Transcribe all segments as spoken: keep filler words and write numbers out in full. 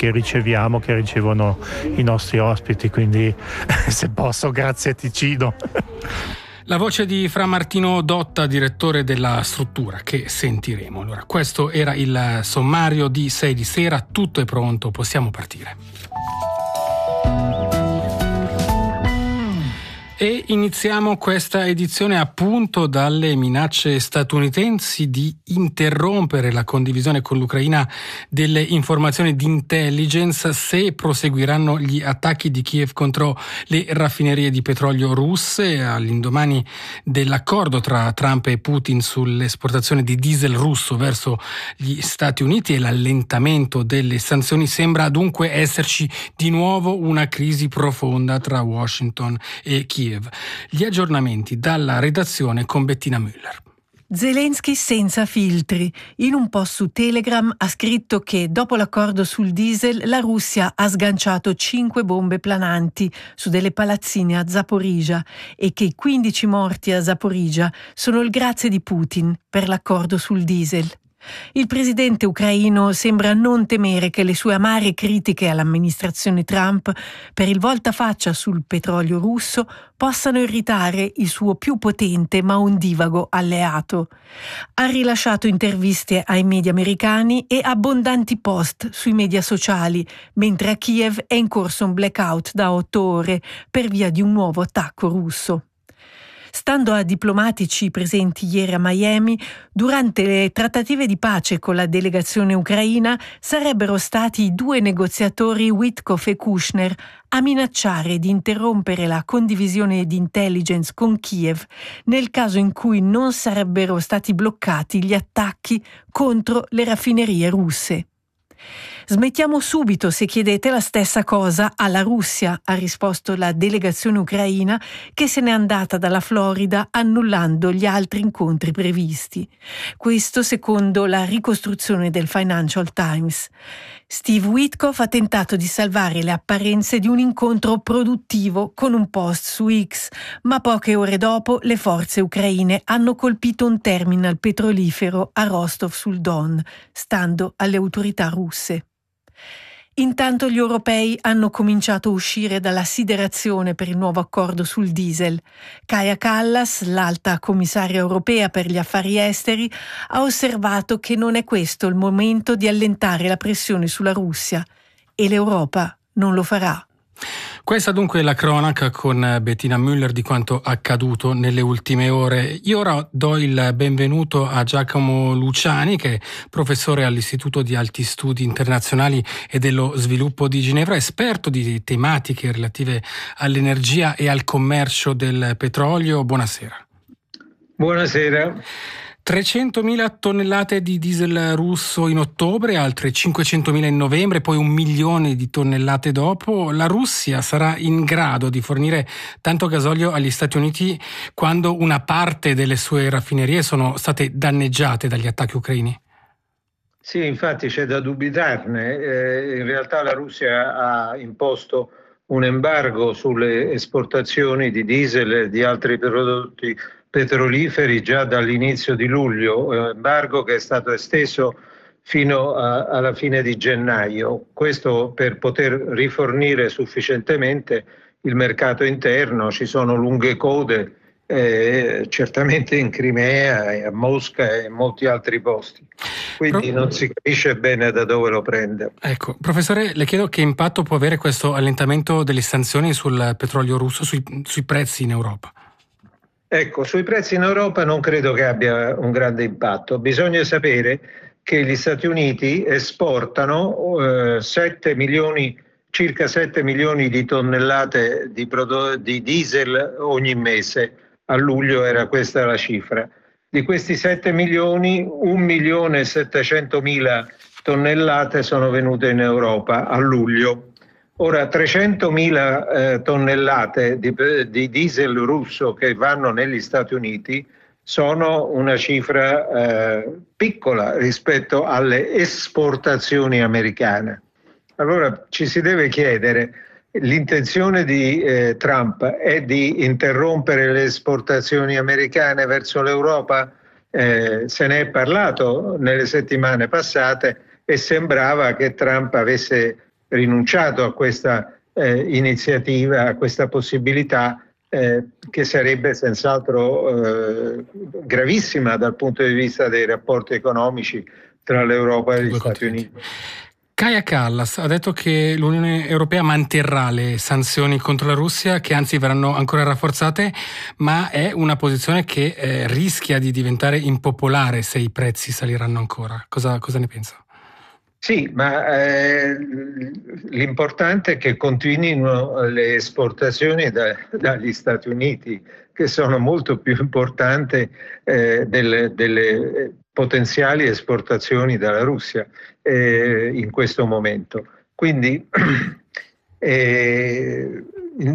che riceviamo, che ricevono i nostri ospiti, quindi se posso, grazie Ticino. La voce di Fra Martino Dotta, direttore della struttura, che sentiremo. Allora, questo era il sommario di sei di sera, tutto è pronto, possiamo partire. E iniziamo questa edizione appunto dalle minacce statunitensi di interrompere la condivisione con l'Ucraina delle informazioni di intelligence se proseguiranno gli attacchi di Kiev contro le raffinerie di petrolio russe, all'indomani dell'accordo tra Trump e Putin sull'esportazione di diesel russo verso gli Stati Uniti e l'allentamento delle sanzioni. Sembra dunque esserci di nuovo una crisi profonda tra Washington e Kiev. Gli aggiornamenti dalla redazione con Bettina Müller. Zelensky senza filtri. In un post su Telegram ha scritto che dopo l'accordo sul diesel la Russia ha sganciato cinque bombe plananti su delle palazzine a Zaporizhzhia e che i quindici morti a Zaporizhzhia sono il grazie di Putin per l'accordo sul diesel. Il presidente ucraino sembra non temere che le sue amare critiche all'amministrazione Trump per il voltafaccia sul petrolio russo possano irritare il suo più potente ma ondivago alleato. Ha rilasciato interviste ai media americani e abbondanti post sui media sociali, mentre a Kiev è in corso un blackout da otto ore per via di un nuovo attacco russo. Stando a diplomatici presenti ieri a Miami, durante le trattative di pace con la delegazione ucraina sarebbero stati i due negoziatori Witkoff e Kushner a minacciare di interrompere la condivisione di intelligence con Kiev nel caso in cui non sarebbero stati bloccati gli attacchi contro le raffinerie russe. Smettiamo subito se chiedete la stessa cosa alla Russia, ha risposto la delegazione ucraina che se n'è andata dalla Florida annullando gli altri incontri previsti. Questo secondo la ricostruzione del Financial Times. Steve Witkoff ha tentato di salvare le apparenze di un incontro produttivo con un post su X, ma poche ore dopo le forze ucraine hanno colpito un terminal petrolifero a Rostov sul Don, stando alle autorità russe. Intanto gli europei hanno cominciato a uscire dalla siderazione per il nuovo accordo sul diesel. Kaja Kallas, l'alta commissaria europea per gli affari esteri, ha osservato che non è questo il momento di allentare la pressione sulla Russia e l'Europa non lo farà. Questa dunque è la cronaca con Bettina Müller di quanto accaduto nelle ultime ore. Io ora do il benvenuto a Giacomo Luciani, che è professore all'Istituto di Alti Studi Internazionali e dello Sviluppo di Ginevra, esperto di tematiche relative all'energia e al commercio del petrolio. Buonasera. Buonasera. trecentomila tonnellate di diesel russo in ottobre, altre cinquecentomila in novembre, poi un milione di tonnellate dopo. La Russia sarà in grado di fornire tanto gasolio agli Stati Uniti quando una parte delle sue raffinerie sono state danneggiate dagli attacchi ucraini? Sì, infatti c'è da dubitarne. Eh, in realtà la Russia ha imposto un embargo sulle esportazioni di diesel e di altri prodotti petroliferi già dall'inizio di luglio, embargo che è stato esteso fino a, alla fine di gennaio. Questo per poter rifornire sufficientemente il mercato interno. Ci sono lunghe code, eh, certamente in Crimea e a Mosca e in molti altri posti. Quindi Pro... non si capisce bene da dove lo prende. Ecco, professore, le chiedo che impatto può avere questo allentamento delle sanzioni sul petrolio russo sui, sui prezzi in Europa? Ecco, sui prezzi in Europa non credo che abbia un grande impatto. Bisogna sapere che gli Stati Uniti esportano eh, sette milioni, circa sette milioni di tonnellate di, prodo- di diesel ogni mese. A luglio era questa la cifra. Di questi sette milioni, un milione e settecentomila tonnellate sono venute in Europa a luglio. Ora, trecentomila eh, tonnellate di, di diesel russo che vanno negli Stati Uniti sono una cifra eh, piccola rispetto alle esportazioni americane. Allora ci si deve chiedere, l'intenzione di eh, Trump è di interrompere le esportazioni americane verso l'Europa? Eh, se ne è parlato nelle settimane passate e sembrava che Trump avesse rinunciato a questa eh, iniziativa, a questa possibilità eh, che sarebbe senz'altro eh, gravissima dal punto di vista dei rapporti economici tra l'Europa e gli Stati Uniti. Kaja Kallas ha detto che l'Unione Europea manterrà le sanzioni contro la Russia, che anzi verranno ancora rafforzate, ma è una posizione che eh, rischia di diventare impopolare se i prezzi saliranno ancora. Cosa, cosa ne pensa? Sì, ma eh, l'importante è che continuino le esportazioni da, dagli Stati Uniti, che sono molto più importanti eh, delle, delle potenziali esportazioni dalla Russia eh, in questo momento. Quindi eh, in,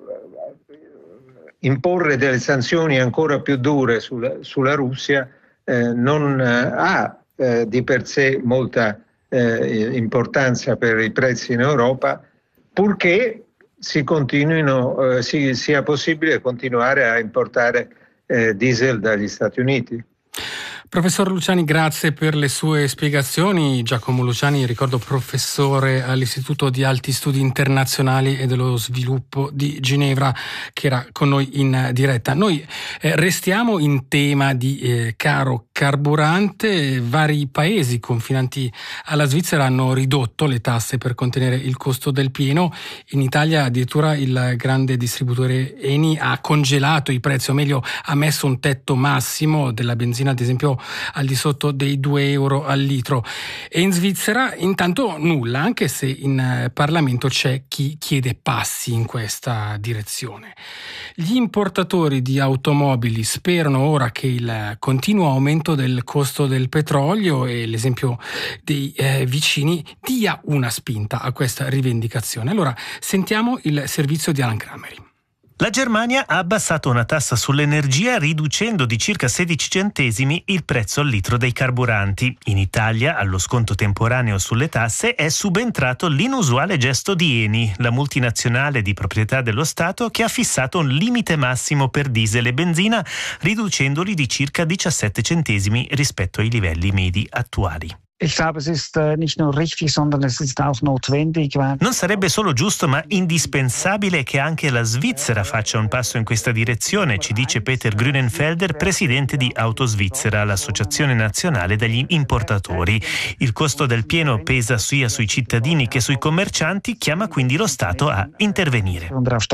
imporre delle sanzioni ancora più dure sulla, sulla Russia eh, non ha eh, di per sé molta Eh, importanza per i prezzi in Europa, purché si continuino, eh, si, sia possibile continuare a importare eh, diesel dagli Stati Uniti. Professor Luciani, grazie per le sue spiegazioni. Giacomo Luciani, ricordo professore all'Istituto di Alti Studi Internazionali e dello Sviluppo di Ginevra, che era con noi in diretta. Noi eh, restiamo in tema di eh, caro carburante. Vari paesi confinanti alla Svizzera hanno ridotto le tasse per contenere il costo del pieno. In Italia addirittura il grande distributore Eni ha congelato i prezzi, o meglio ha messo un tetto massimo della benzina, ad esempio al di sotto dei due euro al litro. E in Svizzera intanto nulla, anche se in Parlamento c'è chi chiede passi in questa direzione. Gli importatori di automobili sperano ora che il continuo aumento del costo del petrolio e l'esempio dei eh, vicini dia una spinta a questa rivendicazione. Allora sentiamo il servizio di Alan Crameri. La Germania ha abbassato una tassa sull'energia riducendo di circa sedici centesimi il prezzo al litro dei carburanti. In Italia, allo sconto temporaneo sulle tasse, è subentrato l'inusuale gesto di Eni, la multinazionale di proprietà dello Stato, che ha fissato un limite massimo per diesel e benzina, riducendoli di circa diciassette centesimi rispetto ai livelli medi attuali. Ich glaube, es ist nicht nur richtig, sondern es ist auch notwendig. Non sarebbe solo giusto, ma indispensabile che anche la Svizzera faccia un passo in questa direzione, ci dice Peter Grünenfelder, presidente di Autosvizzera, l'associazione nazionale degli importatori. Il costo del pieno pesa sia sui cittadini che sui commercianti, chiama quindi lo Stato a intervenire.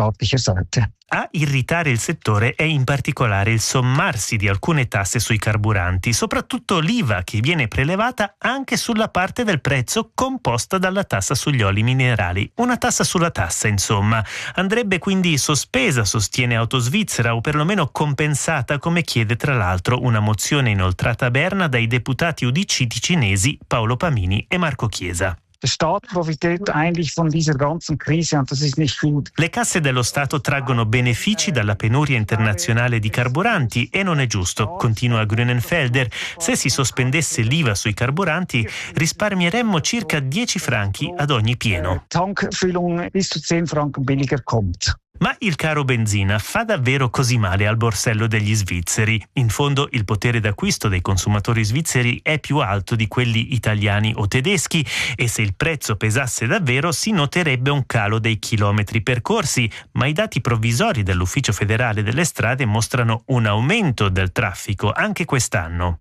A irritare il settore è in particolare il sommarsi di alcune tasse sui carburanti, soprattutto l'I V A che viene prelevata anche sulla parte del prezzo composta dalla tassa sugli oli minerali. Una tassa sulla tassa, insomma. Andrebbe quindi sospesa, sostiene Autosvizzera, o perlomeno compensata, come chiede tra l'altro una mozione inoltrata a Berna dai deputati U D C ticinesi Paolo Pamini e Marco Chiesa. Der Staat profitiert eigentlich von dieser ganzen Krise und das ist nicht gut. Le casse dello Stato traggono benefici dalla penuria internazionale di carburanti e non è giusto, continua Grünenfelder. Se si sospendesse l'I V A sui carburanti risparmieremmo circa dieci franchi ad ogni pieno. Tankfüllung bis zu zehn Franken billiger kommt. Ma il caro benzina fa davvero così male al borsello degli svizzeri? In fondo il potere d'acquisto dei consumatori svizzeri è più alto di quelli italiani o tedeschi e se il prezzo pesasse davvero si noterebbe un calo dei chilometri percorsi, ma i dati provvisori dell'Ufficio federale delle strade mostrano un aumento del traffico anche quest'anno.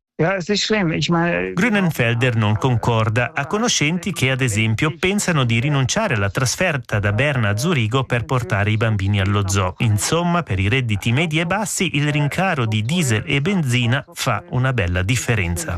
Grünenfelder non concorda. Ha conoscenti che, ad esempio, pensano di rinunciare alla trasferta da Berna a Zurigo per portare i bambini allo zoo. Insomma, per i redditi medi e bassi, il rincaro di diesel e benzina fa una bella differenza.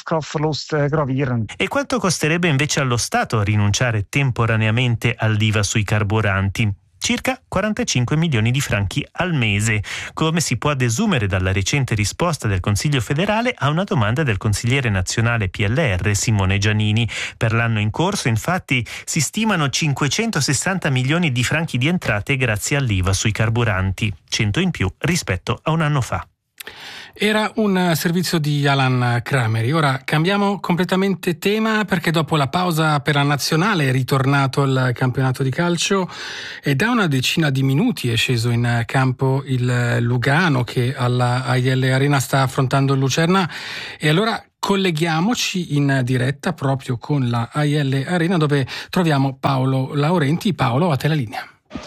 E quanto costerebbe invece allo Stato rinunciare temporaneamente all'I V A sui carburanti? Circa quarantacinque milioni di franchi al mese, come si può desumere dalla recente risposta del Consiglio federale a una domanda del consigliere nazionale P L R Simone Giannini. Per l'anno in corso, infatti, si stimano cinquecentosessanta milioni di franchi di entrate grazie all'I V A sui carburanti, cento in più rispetto a un anno fa. Era un servizio di Alan Crameri. Ora cambiamo completamente tema perché dopo la pausa per la nazionale è ritornato il campionato di calcio e da una decina di minuti è sceso in campo il Lugano che alla A I L Arena sta affrontando il Lucerna. E allora colleghiamoci in diretta proprio con la A I L Arena, dove troviamo Paolo Laurenti. Paolo, a te la linea.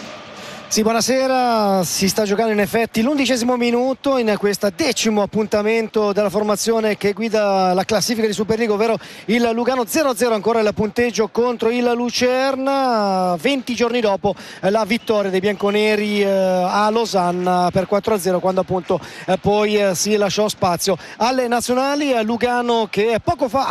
Sì, buonasera. Si sta giocando in effetti l'undicesimo minuto in questo decimo appuntamento della formazione che guida la classifica di Superliga, ovvero il Lugano. Zero a zero ancora il punteggio contro il Lucerna, venti giorni dopo la vittoria dei bianconeri a Losanna per quattro a zero, quando appunto poi si lasciò spazio alle nazionali. Lugano che poco fa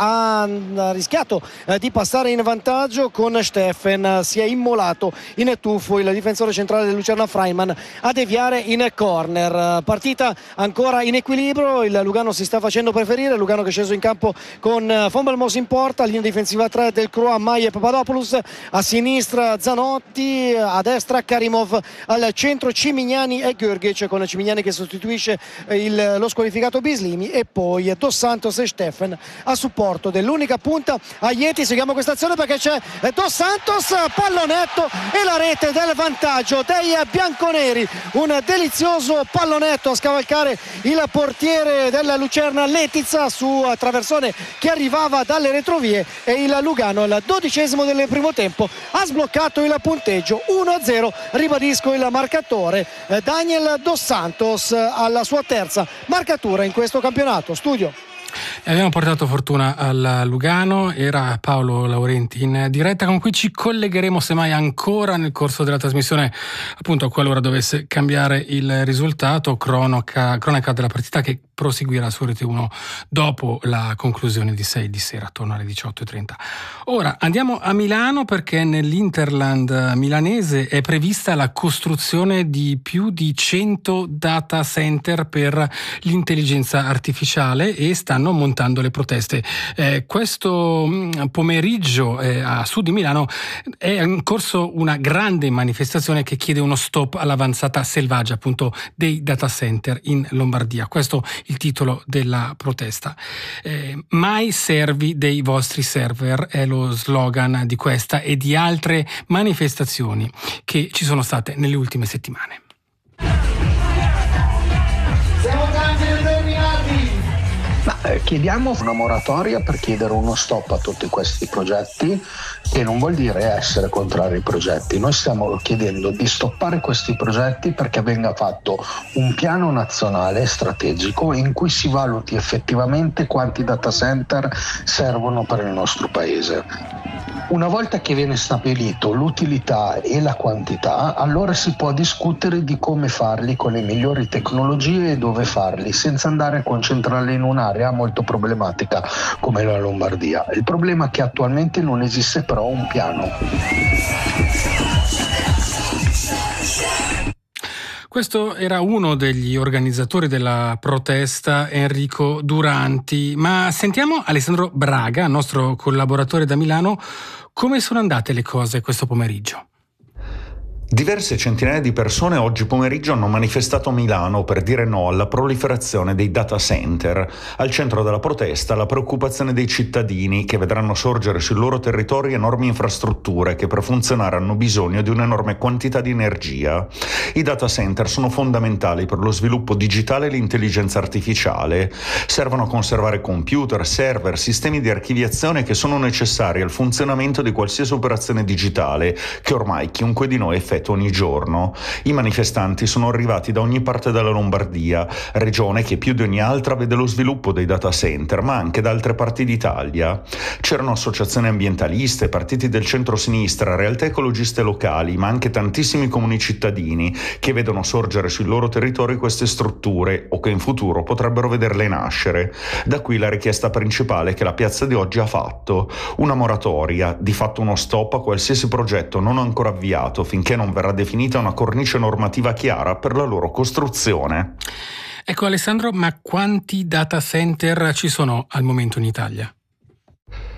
ha rischiato di passare in vantaggio con Steffen, si è immolato in tuffo il difensore centrale Lucerna Freiman a deviare in corner. Partita ancora in equilibrio, il Lugano si sta facendo preferire, Lugano che è sceso in campo con Fonbalmos in porta, linea difensiva tre del Croix, Mai e Papadopoulos, a sinistra Zanotti, a destra Karimov, al centro Cimignani e Görgic, con Cimignani che sostituisce il, lo squalificato Bislimi, e poi Dos Santos e Steffen a supporto dell'unica punta Aieti. Seguiamo questa azione perché c'è Dos Santos, pallonetto e la rete del vantaggio dei bianconeri, un delizioso pallonetto a scavalcare il portiere della Lucerna Letizia su traversone che arrivava dalle retrovie, e il Lugano al dodicesimo del primo tempo ha sbloccato il punteggio uno a zero. Ribadisco il marcatore, Daniel Dos Santos alla sua terza marcatura in questo campionato. Studio. Abbiamo portato fortuna al Lugano, era Paolo Laurenti in diretta, con cui ci collegheremo semmai ancora nel corso della trasmissione, appunto qualora dovesse cambiare il risultato. Cronaca, cronaca della partita che proseguirà su Rete uno dopo la conclusione di sei di sera, attorno alle diciotto e trenta. Ora andiamo a Milano, perché nell'Interland milanese è prevista la costruzione di più di cento data center per l'intelligenza artificiale e stanno montando le proteste. Eh, questo pomeriggio eh, a sud di Milano è in corso una grande manifestazione che chiede uno stop all'avanzata selvaggia, appunto, dei data center in Lombardia. Questo il titolo della protesta. Eh, mai servi dei vostri server è lo slogan di questa e di altre manifestazioni che ci sono state nelle ultime settimane. Ma, eh, chiediamo una moratoria per chiedere uno stop a tutti questi progetti, e non vuol dire essere contrari ai progetti. Noi stiamo chiedendo di stoppare questi progetti perché venga fatto un piano nazionale strategico in cui si valuti effettivamente quanti data center servono per il nostro paese. Una volta che viene stabilito l'utilità e la quantità, allora si può discutere di come farli con le migliori tecnologie e dove farli, senza andare a concentrarli in un'area molto problematica come la Lombardia. Il problema è che attualmente non esiste però un piano. Questo era uno degli organizzatori della protesta, Enrico Duranti. Ma sentiamo Alessandro Braga, nostro collaboratore da Milano, come sono andate le cose questo pomeriggio. Diverse centinaia di persone oggi pomeriggio hanno manifestato a Milano per dire no alla proliferazione dei data center. Al centro della protesta la preoccupazione dei cittadini, che vedranno sorgere sul loro territorio enormi infrastrutture che per funzionare hanno bisogno di un'enorme quantità di energia. I data center sono fondamentali per lo sviluppo digitale e l'intelligenza artificiale. Servono a conservare computer, server, sistemi di archiviazione che sono necessari al funzionamento di qualsiasi operazione digitale che ormai chiunque di noi effettua ogni giorno. I manifestanti sono arrivati da ogni parte della Lombardia, regione che più di ogni altra vede lo sviluppo dei data center, ma anche da altre parti d'Italia. C'erano associazioni ambientaliste, partiti del centro-sinistra, realtà ecologiste locali, ma anche tantissimi comuni cittadini che vedono sorgere sul loro territorio queste strutture o che in futuro potrebbero vederle nascere. Da qui la richiesta principale che la piazza di oggi ha fatto: una moratoria, di fatto uno stop a qualsiasi progetto non ancora avviato finché non verrà definita una cornice normativa chiara per la loro costruzione. Ecco Alessandro, ma quanti data center ci sono al momento in Italia?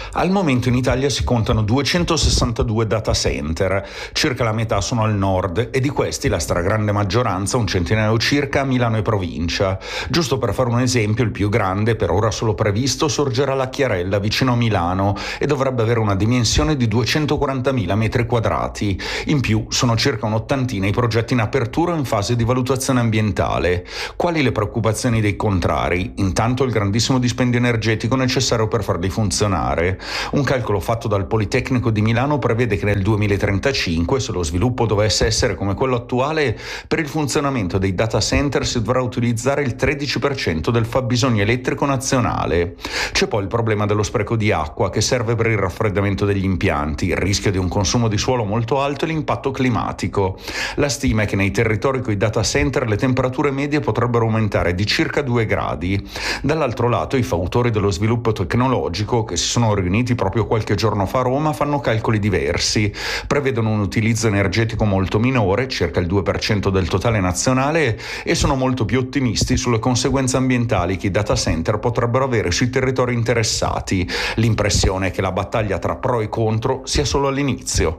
Al momento in Italia si contano duecentosessantadue data center, circa la metà sono al nord e di questi la stragrande maggioranza, un centinaio circa, a Milano e provincia. Giusto per fare un esempio, il più grande, per ora solo previsto, sorgerà alla Chiarella vicino a Milano e dovrebbe avere una dimensione di duecentoquarantamila metri quadrati. In più sono circa un'ottantina i progetti in apertura o in fase di valutazione ambientale. Quali le preoccupazioni dei contrari? Intanto il grandissimo dispendio energetico necessario per farli funzionare. Un calcolo fatto dal Politecnico di Milano prevede che nel duemilatrentacinque, se lo sviluppo dovesse essere come quello attuale, per il funzionamento dei data center si dovrà utilizzare il tredici per cento del fabbisogno elettrico nazionale. C'è poi il problema dello spreco di acqua che serve per il raffreddamento degli impianti, il rischio di un consumo di suolo molto alto e l'impatto climatico. La stima è che nei territori con i data center le temperature medie potrebbero aumentare di circa due gradi. Dall'altro lato i fautori dello sviluppo tecnologico, che si sono riuniti proprio qualche giorno fa a Roma, fanno calcoli diversi. Prevedono un utilizzo energetico molto minore, circa il due per cento del totale nazionale, e sono molto più ottimisti sulle conseguenze ambientali che i data center potrebbero avere sui territori interessati. L'impressione è che la battaglia tra pro e contro sia solo all'inizio.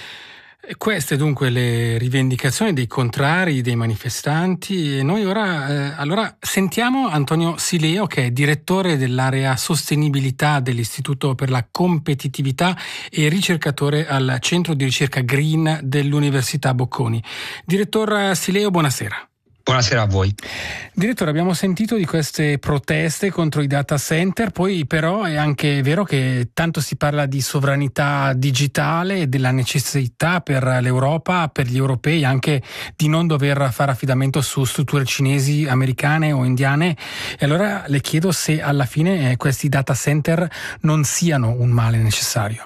Queste dunque le rivendicazioni dei contrari, dei manifestanti, e noi ora eh, allora sentiamo Antonio Sileo, che è direttore dell'area sostenibilità dell'Istituto per la Competitività e ricercatore al Centro di Ricerca Green dell'Università Bocconi. Direttor Sileo, buonasera. Buonasera a voi. Direttore, abbiamo sentito di queste proteste contro i data center, poi però è anche vero che tanto si parla di sovranità digitale e della necessità per l'Europa, per gli europei, anche di non dover fare affidamento su strutture cinesi, americane o indiane. E allora le chiedo se alla fine questi data center non siano un male necessario.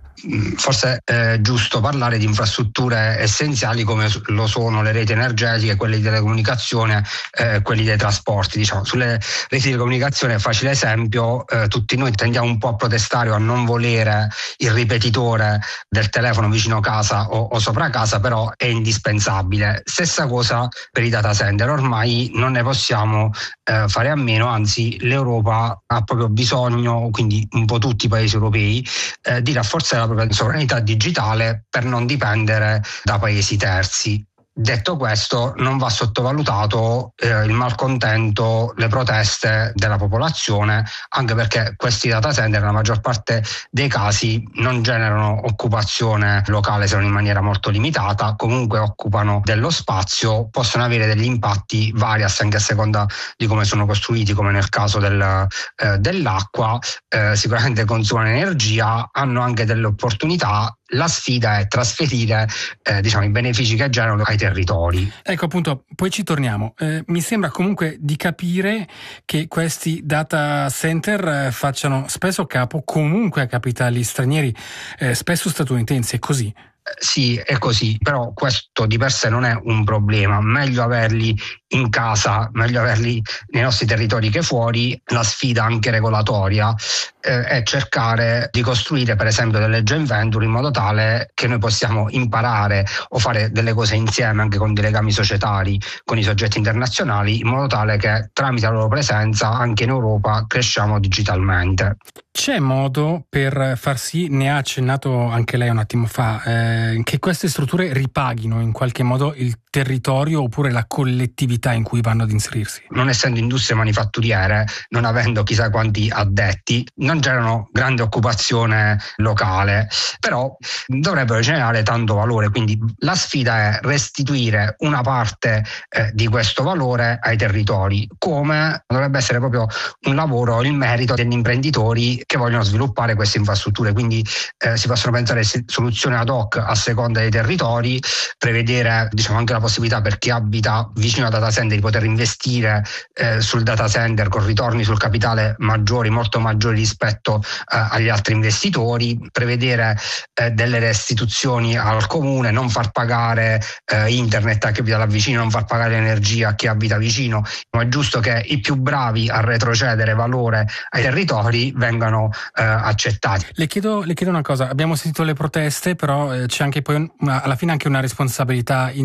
Forse è giusto parlare di infrastrutture essenziali come lo sono le reti energetiche, quelle di telecomunicazione, eh, quelli dei trasporti. Diciamo, sulle reti di comunicazione, facile esempio, eh, tutti noi tendiamo un po' a protestare o a non volere il ripetitore del telefono vicino casa o, o sopra casa, però è indispensabile. Stessa cosa per i data center, ormai non ne possiamo eh, fare a meno, anzi l'Europa ha proprio bisogno, quindi un po' tutti i paesi europei, eh, di rafforzare la propria sovranità digitale per non dipendere da paesi terzi. Detto questo, non va sottovalutato eh, il malcontento, le proteste della popolazione, anche perché questi data center nella maggior parte dei casi non generano occupazione locale se non in maniera molto limitata, comunque occupano dello spazio, possono avere degli impatti varias anche a seconda di come sono costruiti, come nel caso del, eh, dell'acqua, eh, sicuramente consumano energia, hanno anche delle opportunità. La sfida è trasferire eh, diciamo, i benefici che generano ai territori. Ecco, appunto, poi ci torniamo. Eh, mi sembra comunque di capire che questi data center eh, facciano spesso capo comunque a capitali stranieri, eh, spesso statunitensi, è così. Sì, è così, però questo di per sé non è un problema. Meglio averli in casa, meglio averli nei nostri territori che fuori. La sfida anche regolatoria eh, è cercare di costruire per esempio delle joint venture in modo tale che noi possiamo imparare o fare delle cose insieme anche con dei legami societari con i soggetti internazionali, in modo tale che tramite la loro presenza anche in Europa cresciamo digitalmente. C'è modo per far sì, ne ha accennato anche lei un attimo fa, eh, che queste strutture ripaghino in qualche modo il territorio oppure la collettività in cui vanno ad inserirsi? Non essendo industrie manifatturiere, non avendo chissà quanti addetti, non generano grande occupazione locale, però dovrebbero generare tanto valore. Quindi la sfida è restituire una parte eh, di questo valore ai territori, come dovrebbe essere proprio un lavoro, il merito degli imprenditori che vogliono sviluppare queste infrastrutture. Quindi eh, si possono pensare a soluzioni ad hoc a seconda dei territori, prevedere diciamo anche la possibilità per chi abita vicino al data center di poter investire eh, sul data center con ritorni sul capitale maggiori, molto maggiori rispetto eh, agli altri investitori, prevedere eh, delle restituzioni al comune, non far pagare eh, internet a chi abita là vicino, non far pagare l'energia a chi abita vicino. Ma è giusto che i più bravi a retrocedere valore ai territori vengano eh, accettati. Le chiedo, le chiedo una cosa, abbiamo sentito le proteste, però eh, c'è anche poi una, alla fine anche una responsabilità individuale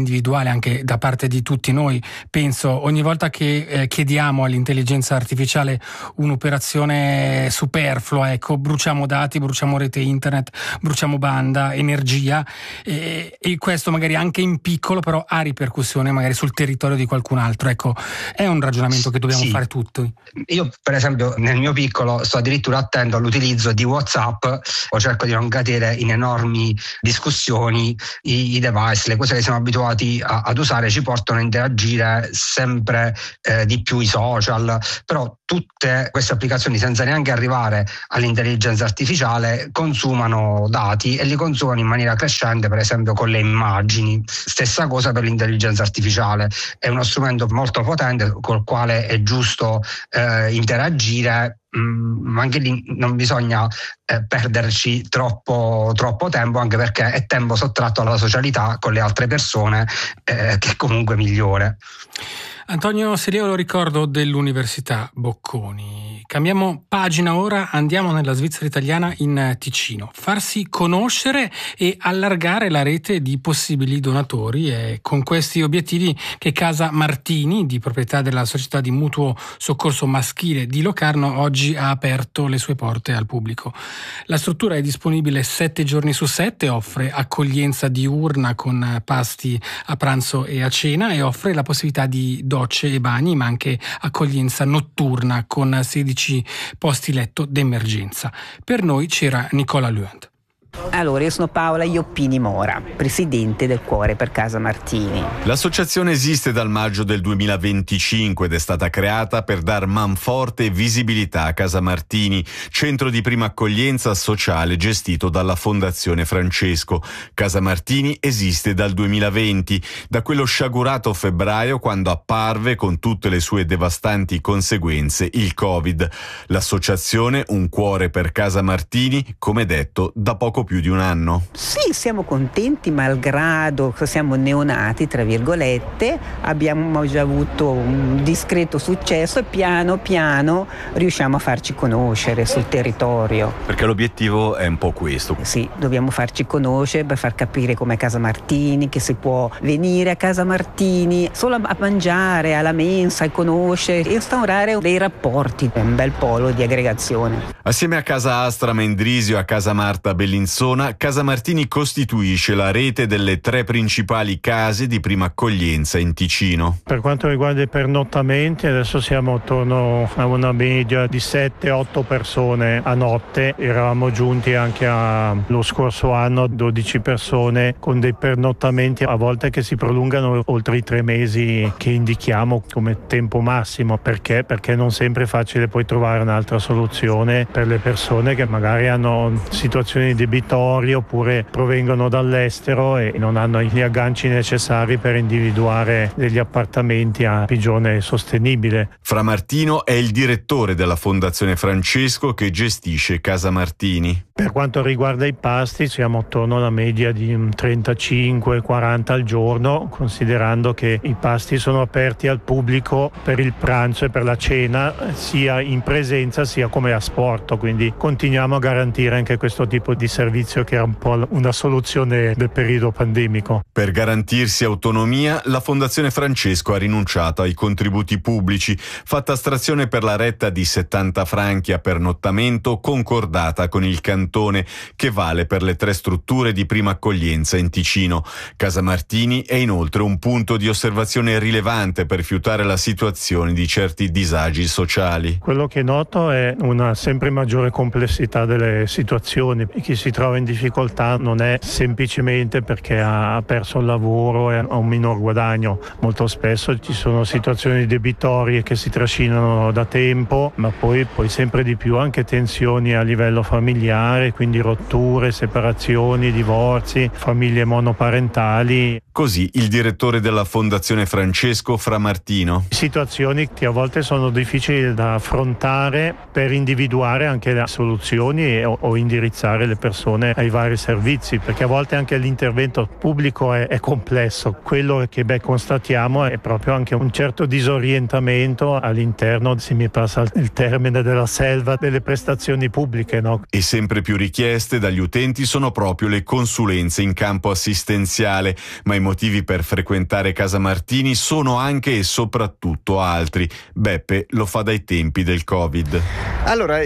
vale anche da parte di tutti noi. Penso ogni volta che eh, chiediamo all'intelligenza artificiale un'operazione superflua, ecco, bruciamo dati, bruciamo rete internet, bruciamo banda, energia, e, e questo magari anche in piccolo però ha ripercussione magari sul territorio di qualcun altro. Ecco, è un ragionamento che dobbiamo sì. fare tutti. Io per esempio nel mio piccolo sto addirittura attento all'utilizzo di WhatsApp, o cerco di non cadere in enormi discussioni. I, i device, le cose che siamo abituati a, ad usare ci portano a interagire sempre eh, di più i social, però tutte queste applicazioni, senza neanche arrivare all'intelligenza artificiale, consumano dati e li consumano in maniera crescente, per esempio con le immagini. Stessa cosa per l'intelligenza artificiale, è uno strumento molto potente col quale è giusto eh, interagire, ma anche lì non bisogna eh, perderci troppo, troppo tempo, anche perché è tempo sottratto alla socialità con le altre persone, eh, che è comunque migliore. Antonio Serio, lo ricordo, dell'Università Bocconi. Cambiamo pagina ora, andiamo nella Svizzera italiana in Ticino. Farsi conoscere e allargare la rete di possibili donatori, è con questi obiettivi che Casa Martini, di proprietà della società di mutuo soccorso maschile di Locarno, oggi ha aperto le sue porte al pubblico. La struttura è disponibile sette giorni su sette, offre accoglienza diurna con pasti a pranzo e a cena e offre la possibilità di docce e bagni, ma anche accoglienza notturna con sedici posti letto d'emergenza. Per noi c'era Nicola Luand. Allora, io sono Paola Ioppini Mora, presidente del Cuore per Casa Martini. L'associazione esiste dal maggio del duemilaventicinque ed è stata creata per dar manforte e visibilità a Casa Martini, centro di prima accoglienza sociale gestito dalla Fondazione Francesco. Casa Martini esiste dal duemilaventi, da quello sciagurato febbraio quando apparve con tutte le sue devastanti conseguenze il Covid. L'associazione Un Cuore per Casa Martini, come detto, da poco più di un anno. Sì, siamo contenti, malgrado siamo neonati, tra virgolette, abbiamo già avuto un discreto successo e piano piano riusciamo a farci conoscere sul territorio. Perché l'obiettivo è un po' questo. Sì, dobbiamo farci conoscere per far capire com'è Casa Martini, che si può venire a Casa Martini solo a mangiare, alla mensa, e conoscere, instaurare dei rapporti, è un bel polo di aggregazione. Assieme a Casa Astra Mendrisio e a Casa Marta Bellinzona, Casa Martini costituisce la rete delle tre principali case di prima accoglienza in Ticino. Per quanto riguarda i pernottamenti, adesso siamo attorno a una media di sette otto persone a notte. Eravamo giunti anche a, lo scorso anno dodici persone, con dei pernottamenti a volte che si prolungano oltre i tre mesi che indichiamo come tempo massimo. Perché? Perché non sempre è facile poi trovare un'altra soluzione per le persone che magari hanno situazioni di oppure provengono dall'estero e non hanno gli agganci necessari per individuare degli appartamenti a pigione sostenibile. Fra Martino è il direttore della Fondazione Francesco che gestisce Casa Martini. Per quanto riguarda i pasti siamo attorno alla media di trentacinque quaranta al giorno, considerando che i pasti sono aperti al pubblico per il pranzo e per la cena, sia in presenza sia come asporto, quindi continuiamo a garantire anche questo tipo di servizio che era un po' una soluzione del periodo pandemico. Per garantirsi autonomia, la Fondazione Francesco ha rinunciato ai contributi pubblici, fatta astrazione per la retta di settanta franchi a pernottamento concordata con il cantone, che vale per le tre strutture di prima accoglienza in Ticino. Casa Martini è inoltre un punto di osservazione rilevante per fiutare la situazione di certi disagi sociali. Quello che noto è una sempre maggiore complessità delle situazioni. Chi si trova in difficoltà non è semplicemente perché ha perso il lavoro e ha un minor guadagno. Molto spesso ci sono situazioni debitorie che si trascinano da tempo, ma poi, poi sempre di più anche tensioni a livello familiare, quindi rotture, separazioni, divorzi, famiglie monoparentali. Così il direttore della Fondazione Francesco Fra Martino. Situazioni che a volte sono difficili da affrontare per individuare anche le soluzioni e, o, o indirizzare le persone ai vari servizi, perché a volte anche l'intervento pubblico è, è complesso. Quello che beh, constatiamo è proprio anche un certo disorientamento all'interno, se mi passa il termine, della selva delle prestazioni pubbliche, no? E sempre più più richieste dagli utenti sono proprio le consulenze in campo assistenziale, ma i motivi per frequentare Casa Martini sono anche e soprattutto altri. Beppe lo fa dai tempi del Covid. Allora,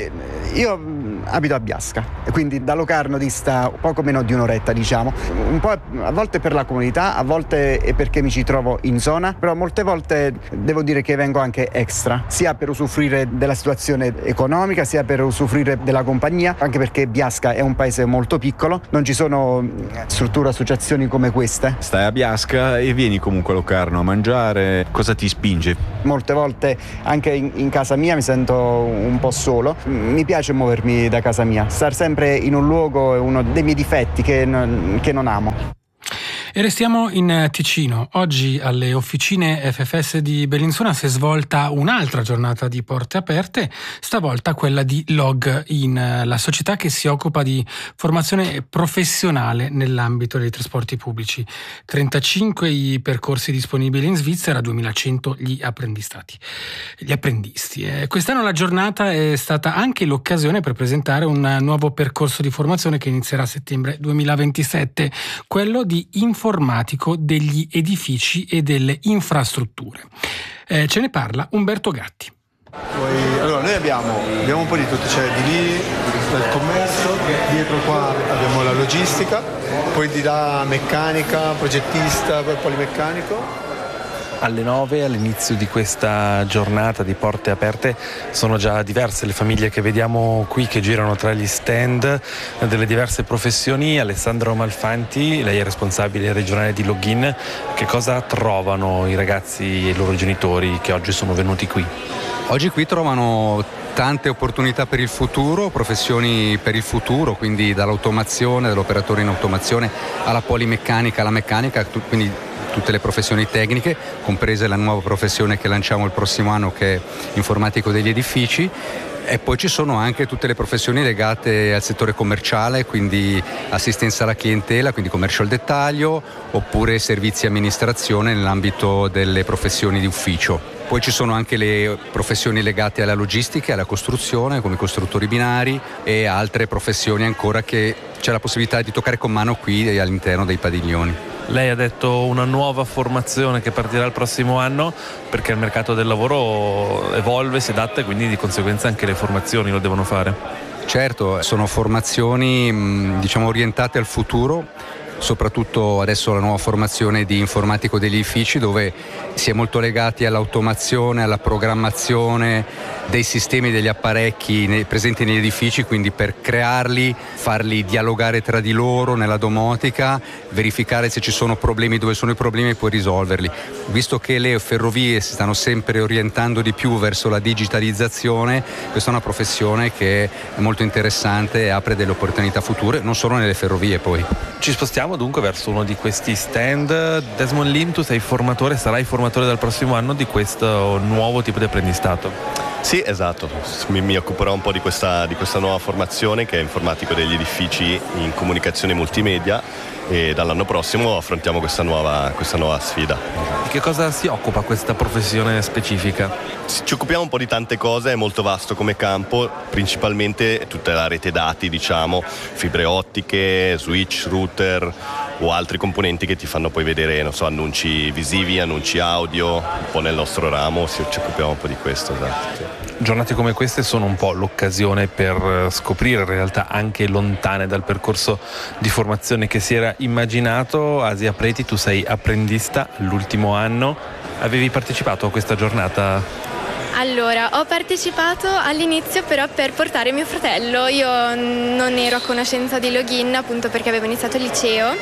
io abito a Biasca, quindi da Locarno dista poco meno di un'oretta, diciamo. Un po' a volte per la comunità, a volte è perché mi ci trovo in zona, però molte volte devo dire che vengo anche extra, sia per usufruire della situazione economica, sia per usufruire della compagnia, anche perché Biasca è un paese molto piccolo, non ci sono strutture, associazioni come queste. Stai a Biasca e vieni comunque a Locarno a mangiare, cosa ti spinge? Molte volte anche in, in casa mia mi sento un po' solo, mi piace muovermi da casa mia, star sempre in un luogo è uno dei miei difetti che non, che non amo. E restiamo in Ticino. Oggi alle officine F F S di Bellinzona si è svolta un'altra giornata di porte aperte, stavolta quella di Login, la società che si occupa di formazione professionale nell'ambito dei trasporti pubblici. trentacinque i percorsi disponibili in Svizzera, duemilacento gli apprendistati, gli apprendisti. Eh, quest'anno la giornata è stata anche l'occasione per presentare un nuovo percorso di formazione che inizierà a settembre duemilaventisette, quello di informazione informatico degli edifici e delle infrastrutture. Eh, ce ne parla Umberto Gatti. Poi, allora noi abbiamo, abbiamo un po' di tutto, cioè di lì il commercio, dietro qua abbiamo la logistica, poi di là meccanica, progettista, poi polimeccanico. Alle nove, all'inizio di questa giornata di porte aperte, sono già diverse le famiglie che vediamo qui che girano tra gli stand delle diverse professioni. Alessandro Malfanti, lei è responsabile regionale di Login. Che cosa trovano i ragazzi e i loro genitori che oggi sono venuti qui? Oggi qui trovano tante opportunità per il futuro, professioni per il futuro, quindi dall'automazione, dall'operatore in automazione alla polimeccanica, alla meccanica, quindi tutte le professioni tecniche, comprese la nuova professione che lanciamo il prossimo anno che è informatico degli edifici. E poi ci sono anche tutte le professioni legate al settore commerciale, quindi assistenza alla clientela, quindi commercio al dettaglio, oppure servizi e amministrazione nell'ambito delle professioni di ufficio. Poi ci sono anche le professioni legate alla logistica e alla costruzione, come i costruttori binari, e altre professioni ancora che c'è la possibilità di toccare con mano qui all'interno dei padiglioni. Lei ha detto una nuova formazione che partirà il prossimo anno perché il mercato del lavoro evolve, si adatta e quindi di conseguenza anche le formazioni lo devono fare. Certo, sono formazioni diciamo orientate al futuro, soprattutto adesso la nuova formazione di informatico degli edifici dove si è molto legati all'automazione, alla programmazione dei sistemi e degli apparecchi presenti negli edifici, quindi per crearli, farli dialogare tra di loro nella domotica, verificare se ci sono problemi, dove sono i problemi e poi risolverli. Visto che le ferrovie si stanno sempre orientando di più verso la digitalizzazione, questa è una professione che è molto interessante e apre delle opportunità future, non solo nelle ferrovie poi. Ci spostiamo dunque verso uno di questi stand. Desmond Lim, tu sei formatore, sarai formatore dal prossimo anno di questo nuovo tipo di apprendistato. Sì, esatto, mi, mi occuperò un po' di questa, di questa nuova formazione che è informatico degli edifici in comunicazione multimedia e dall'anno prossimo affrontiamo questa nuova, questa nuova sfida. Di che cosa si occupa questa professione specifica? Ci occupiamo un po' di tante cose, è molto vasto come campo, principalmente tutta la rete dati, diciamo, fibre ottiche, switch, router o altri componenti che ti fanno poi vedere, non so, annunci visivi, annunci audio, un po' nel nostro ramo ci occupiamo un po' di questo, esatto. Giornate come queste sono un po' l'occasione per scoprire realtà anche lontane dal percorso di formazione che si era immaginato. Asia Preti, tu sei apprendista l'ultimo anno, avevi partecipato a questa giornata? Allora, ho partecipato all'inizio però per portare mio fratello, io non ero a conoscenza di Login appunto perché avevo iniziato il liceo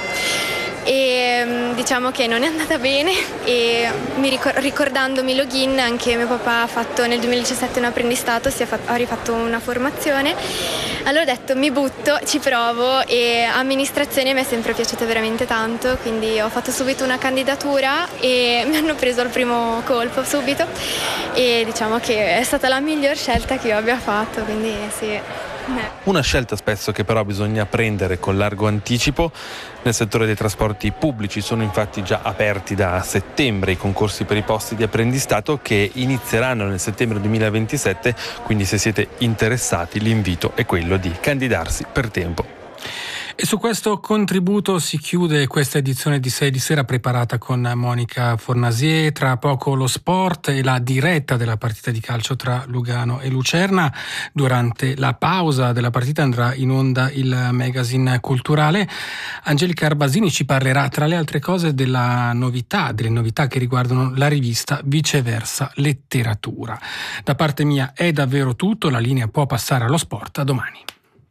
e diciamo che non è andata bene e mi ricor- ricordandomi Login anche mio papà ha fatto nel duemiladiciassette un apprendistato, si è fatto, ha rifatto una formazione, allora ho detto mi butto, ci provo e amministrazione mi è sempre piaciuta veramente tanto, quindi ho fatto subito una candidatura e mi hanno preso al primo colpo subito e diciamo che è stata la miglior scelta che io abbia fatto, quindi sì. Una scelta spesso che però bisogna prendere con largo anticipo. Nel settore dei trasporti pubblici sono infatti già aperti da settembre i concorsi per i posti di apprendistato che inizieranno nel settembre duemilaventisette, quindi se siete interessati l'invito è quello di candidarsi per tempo. E su questo contributo si chiude questa edizione di sei di sera preparata con Monica Fornasier. Tra poco lo sport e la diretta della partita di calcio tra Lugano e Lucerna. Durante la pausa della partita andrà in onda il magazine culturale. Angelica Arbasini ci parlerà tra le altre cose della novità, delle novità che riguardano la rivista Viceversa Letteratura. Da parte mia è davvero tutto, la linea può passare allo sport. A domani.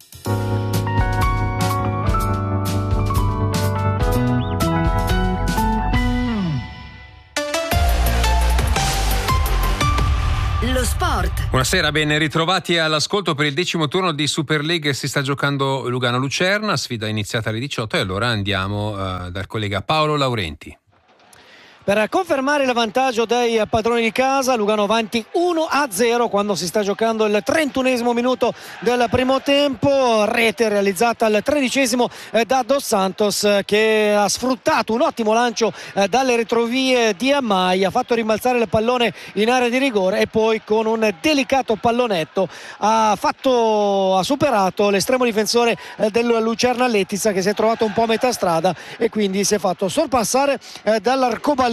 Lo sport. Buonasera, ben ritrovati all'ascolto per il decimo turno di Super League. Si sta giocando Lugano-Lucerna, sfida iniziata alle diciotto e allora andiamo uh, dal collega Paolo Laurenti. Per confermare il vantaggio dei padroni di casa, Lugano avanti uno a zero quando si sta giocando il trentunesimo minuto del primo tempo. Rete realizzata al tredicesimo da Dos Santos, che ha sfruttato un ottimo lancio dalle retrovie di Amai, ha fatto rimbalzare il pallone in area di rigore e poi con un delicato pallonetto ha, fatto, ha superato l'estremo difensore del Lucerna Letizia, che si è trovato un po' a metà strada e quindi si è fatto sorpassare dall'arcobaleno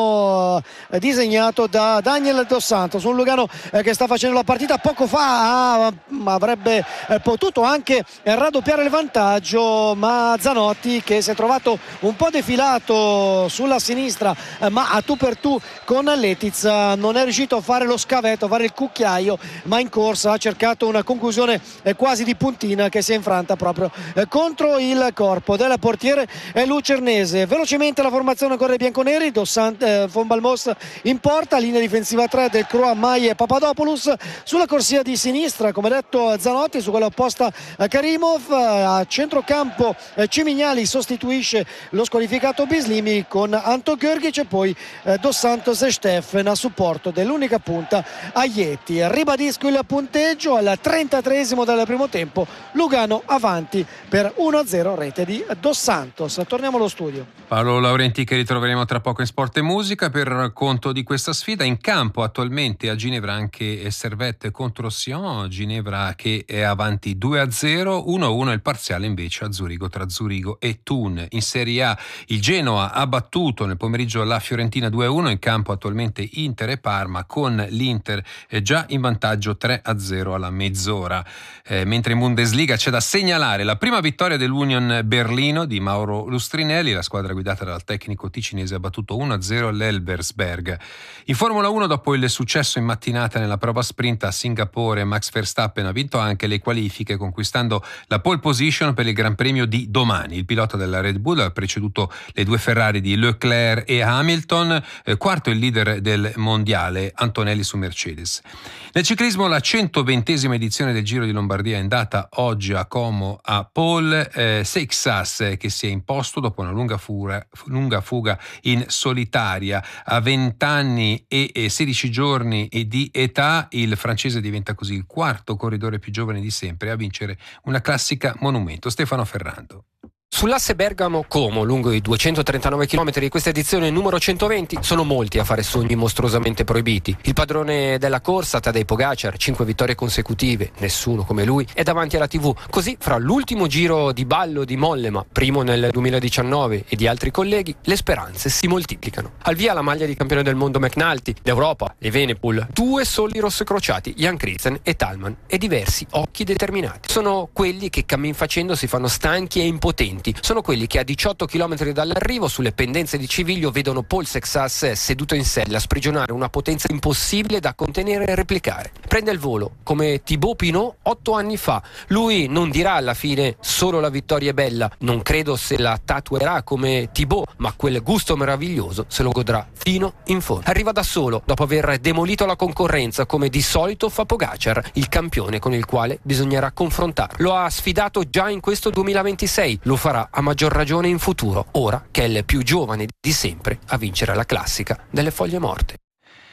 disegnato da Daniel Dos Santos. Un Lugano che sta facendo la partita. Poco fa avrebbe potuto anche raddoppiare il vantaggio, ma Zanotti, che si è trovato un po' defilato sulla sinistra ma a tu per tu con Letizia, non è riuscito a fare lo scavetto, a fare il cucchiaio, ma in corsa ha cercato una conclusione quasi di puntina che si è infranta proprio contro il corpo del portiere lucernese. Velocemente la formazione ancora dei bianconeri. Dos Eh, Von Balmos in porta, linea difensiva tre del Croa, Mai e Papadopoulos. Sulla corsia di sinistra, come detto, Zanotti, su quella opposta Karimov. A centrocampo Cimignali sostituisce lo squalificato Bislimi con Anto Görgic e poi eh, Dos Santos e Steffen a supporto dell'unica punta Aieti. Ribadisco il punteggio al trentatreesimo del primo tempo, Lugano avanti per uno a zero, rete di Dos Santos. Torniamo allo studio. Paolo Laurenti, che ritroveremo tra poco in Sport e Musica per racconto di questa sfida. In campo attualmente a Ginevra anche Servette contro Sion. Ginevra che è avanti due a zero, uno a uno il parziale invece a Zurigo tra Zurigo e Thun. In Serie A il Genoa ha battuto nel pomeriggio la Fiorentina due a uno. In campo attualmente Inter e Parma, con l'Inter già in vantaggio tre a zero alla mezz'ora. Eh, mentre in Bundesliga c'è da segnalare la prima vittoria dell'Union Berlino di Mauro Lustrinelli. La squadra guidata dal tecnico ticinese ha battuto uno a zero all'Elversberg. In Formula uno, dopo il successo in mattinata nella prova sprint a Singapore, Max Verstappen ha vinto anche le qualifiche, conquistando la pole position per il Gran Premio di domani. Il pilota della Red Bull ha preceduto le due Ferrari di Leclerc e Hamilton, eh, quarto il leader del mondiale Antonelli su Mercedes. Nel ciclismo la centoventesima edizione del Giro di Lombardia è andata oggi a Como a Paul eh, Seixas, eh, che si è imposto dopo una lunga fuga, lunga fuga in solitaria. A venti anni e sedici giorni di età il francese diventa così il quarto corridore più giovane di sempre a vincere una classica monumento. Stefano Ferrando. Sull'asse Bergamo-Como, lungo i duecentotrentanove chilometri di questa edizione numero centoventi, sono molti a fare sogni mostruosamente proibiti. Il padrone della corsa, Tadej Pogacar, cinque vittorie consecutive, nessuno come lui, è davanti alla tivù. Così, fra l'ultimo giro di ballo di Mollema, primo nel duemiladiciannove, e di altri colleghi, le speranze si moltiplicano. Al via la maglia di campione del mondo McNulty, d'Europa, Evenepoel, due soli rossocrociati, Jan Christen e Thalmann, e diversi occhi determinati. Sono quelli che cammin facendo si fanno stanchi e impotenti. Sono quelli che a diciotto chilometri dall'arrivo, sulle pendenze di Civiglio, vedono Paul Seixas seduto in sella a sprigionare una potenza impossibile da contenere e replicare. Prende il volo, come Thibaut Pinot otto anni fa. Lui non dirà alla fine solo la vittoria è bella, non credo se la tatuerà come Thibaut, ma quel gusto meraviglioso se lo godrà fino in fondo. Arriva da solo, dopo aver demolito la concorrenza, come di solito fa Pogacar, il campione con il quale bisognerà confrontarlo. Lo ha sfidato già in questo duemilaventisei, lo farà a maggior ragione in futuro, ora che è il più giovane di sempre a vincere la classica delle foglie morte.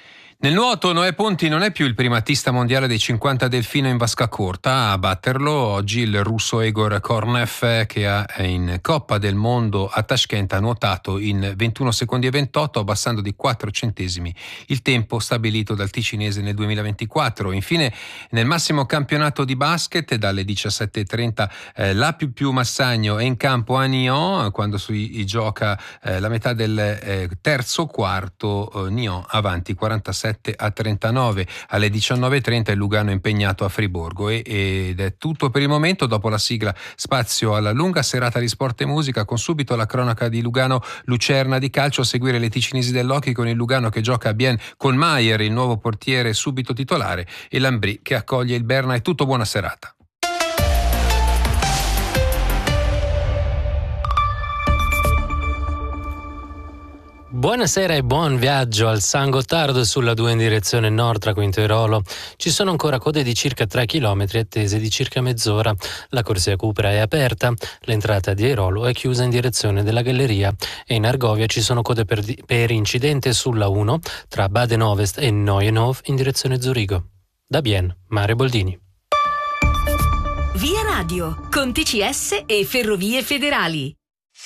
Nel nuoto Noè Ponti non è più il primatista mondiale dei cinquanta delfino in vasca corta. A batterlo oggi il russo Egor Kornev, che è in Coppa del Mondo a Tashkent ha nuotato in ventuno secondi e ventotto, abbassando di quattro centesimi il tempo stabilito dal ticinese nel duemilaventiquattro. Infine nel massimo campionato di basket dalle diciassette e trenta eh, la più più Massagno è in campo a Nyon quando si gioca eh, la metà del eh, terzo quarto. eh, Nyon avanti quarantasette a trentanove. Alle diciannove e trenta il Lugano è impegnato a Friburgo e, ed è tutto per il momento. Dopo la sigla spazio alla lunga serata di sport e musica con subito la cronaca di Lugano Lucerna di calcio, a seguire le ticinesi dell'hockey con il Lugano che gioca a Bienne con Maier, il nuovo portiere subito titolare, e Lambri che accoglie il Berna. È tutto, buona serata. Buonasera e buon viaggio al San Gottardo sulla due in direzione nord tra Quinto e Rolo. Ci sono ancora code di circa tre chilometri attese di circa mezz'ora. La corsia Cupra è aperta, l'entrata di Airolo è chiusa in direzione della Galleria e in Argovia ci sono code per, di- per incidente sulla uno tra Baden-Ovest e Neuenhof in direzione Zurigo. Da Bienne, Mare Boldini. Via Radio, con T C S e Ferrovie Federali.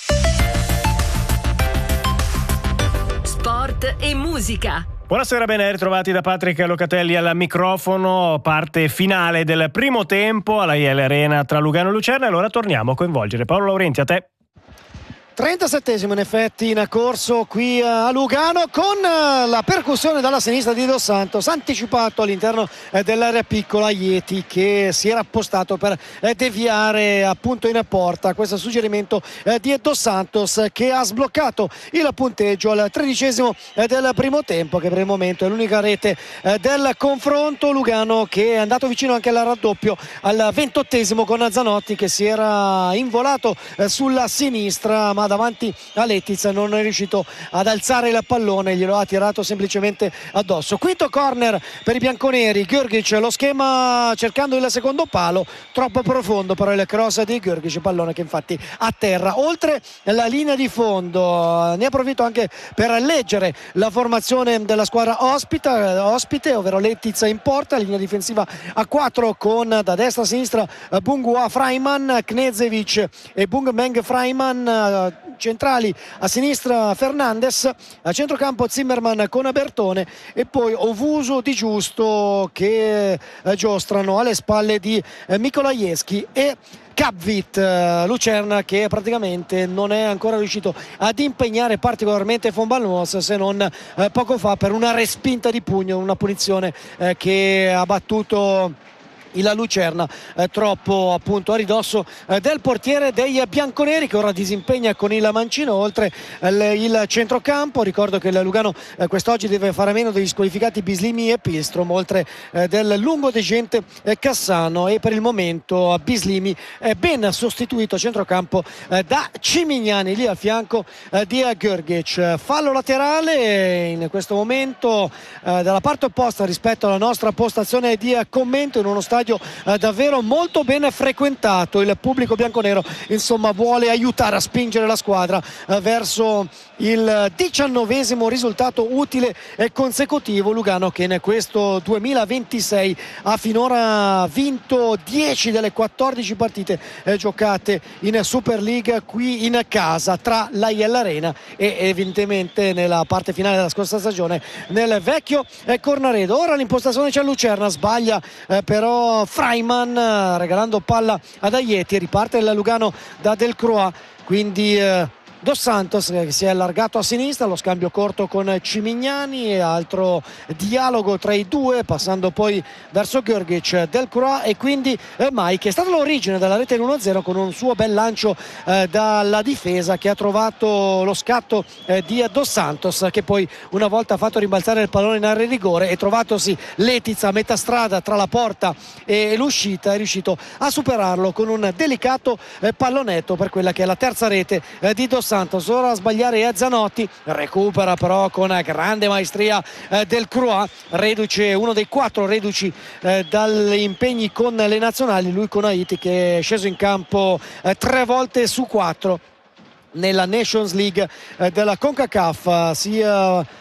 Sport e musica. Buonasera, ben ritrovati da Patrick Locatelli al microfono. Parte finale del primo tempo alla I L Arena tra Lugano e Lucerna. E allora torniamo a coinvolgere Paolo Laurenti, a te. trentasettesimo in effetti in corso qui a Lugano, con la percussione dalla sinistra di Dos Santos, anticipato all'interno dell'area piccola Ieti, che si era appostato per deviare appunto in porta. Questo suggerimento di Dos Santos, che ha sbloccato il punteggio al tredicesimo del primo tempo, che per il momento è l'unica rete del confronto. Lugano che è andato vicino anche al raddoppio al ventottesimo con Zanotti, che si era involato sulla sinistra, ma davanti a Lettiz non è riuscito ad alzare il pallone, glielo ha tirato semplicemente addosso. Quinto corner per i bianconeri, Gürgic, lo schema cercando il secondo palo, troppo profondo però il cross di Gürgic, pallone che infatti atterra oltre la linea di fondo. Ne approfitto anche per leggere la formazione della squadra ospita, ospite, ovvero Lettiz in porta, linea difensiva a quattro con da destra a sinistra Bungua, Freiman, Knezevic e Bungmeng Freiman, centrali a sinistra Fernandes, a centrocampo Zimmerman con Bertone e poi Ovuso Di Giusto che eh, giostrano alle spalle di eh, Mikolajewski e Kapvit. Lucerna che praticamente non è ancora riuscito ad impegnare particolarmente Von Balmos, se non eh, poco fa per una respinta di pugno, una punizione eh, che ha battuto la Lucerna eh, troppo appunto a ridosso eh, del portiere dei bianconeri, che ora disimpegna con il mancino oltre eh, il centrocampo. Ricordo che il Lugano eh, quest'oggi deve fare meno degli squalificati Bislimi e Pilstrom, oltre eh, del lungo degente eh, Cassano, e per il momento eh, Bislimi è ben sostituito a centrocampo eh, da Cimignani lì al fianco eh, di Gürgic. Fallo laterale in questo momento eh, dalla parte opposta rispetto alla nostra postazione di commento, in uno stadio Eh, davvero molto ben frequentato. Il pubblico bianconero insomma vuole aiutare a spingere la squadra eh, verso il diciannovesimo risultato utile e consecutivo. Lugano che in questo duemilaventisei ha finora vinto dieci delle quattordici partite eh, giocate in Super League qui in casa tra la I L Arena e evidentemente nella parte finale della scorsa stagione nel vecchio eh, Cornaredo. Ora l'impostazione c'è Lucerna, sbaglia eh, però Freiman regalando palla ad Aieti, riparte il Lugano da Delcroix, quindi eh, Dos Santos che si è allargato a sinistra, lo scambio corto con Cimignani e altro dialogo tra i due, passando poi verso Gürgic, Delcroix e quindi eh, Mai, che è stato l'origine della rete uno a zero con un suo bel lancio eh, dalla difesa, che ha trovato lo scatto eh, di Dos Santos, che poi una volta fatto rimbalzare il pallone in area di rigore e trovatosi Lettiz a metà strada tra la porta e l'uscita, è riuscito a superarlo con un delicato eh, pallonetto per quella che è la terza rete eh, di Dos Santos. Ora a sbagliare è Zanotti, recupera però con grande maestria eh, Delcroix, reduce, uno dei quattro reduci eh, dagli impegni con le nazionali, lui con Haiti che è sceso in campo eh, tre volte su quattro nella Nations League eh, della CONCACAF, sia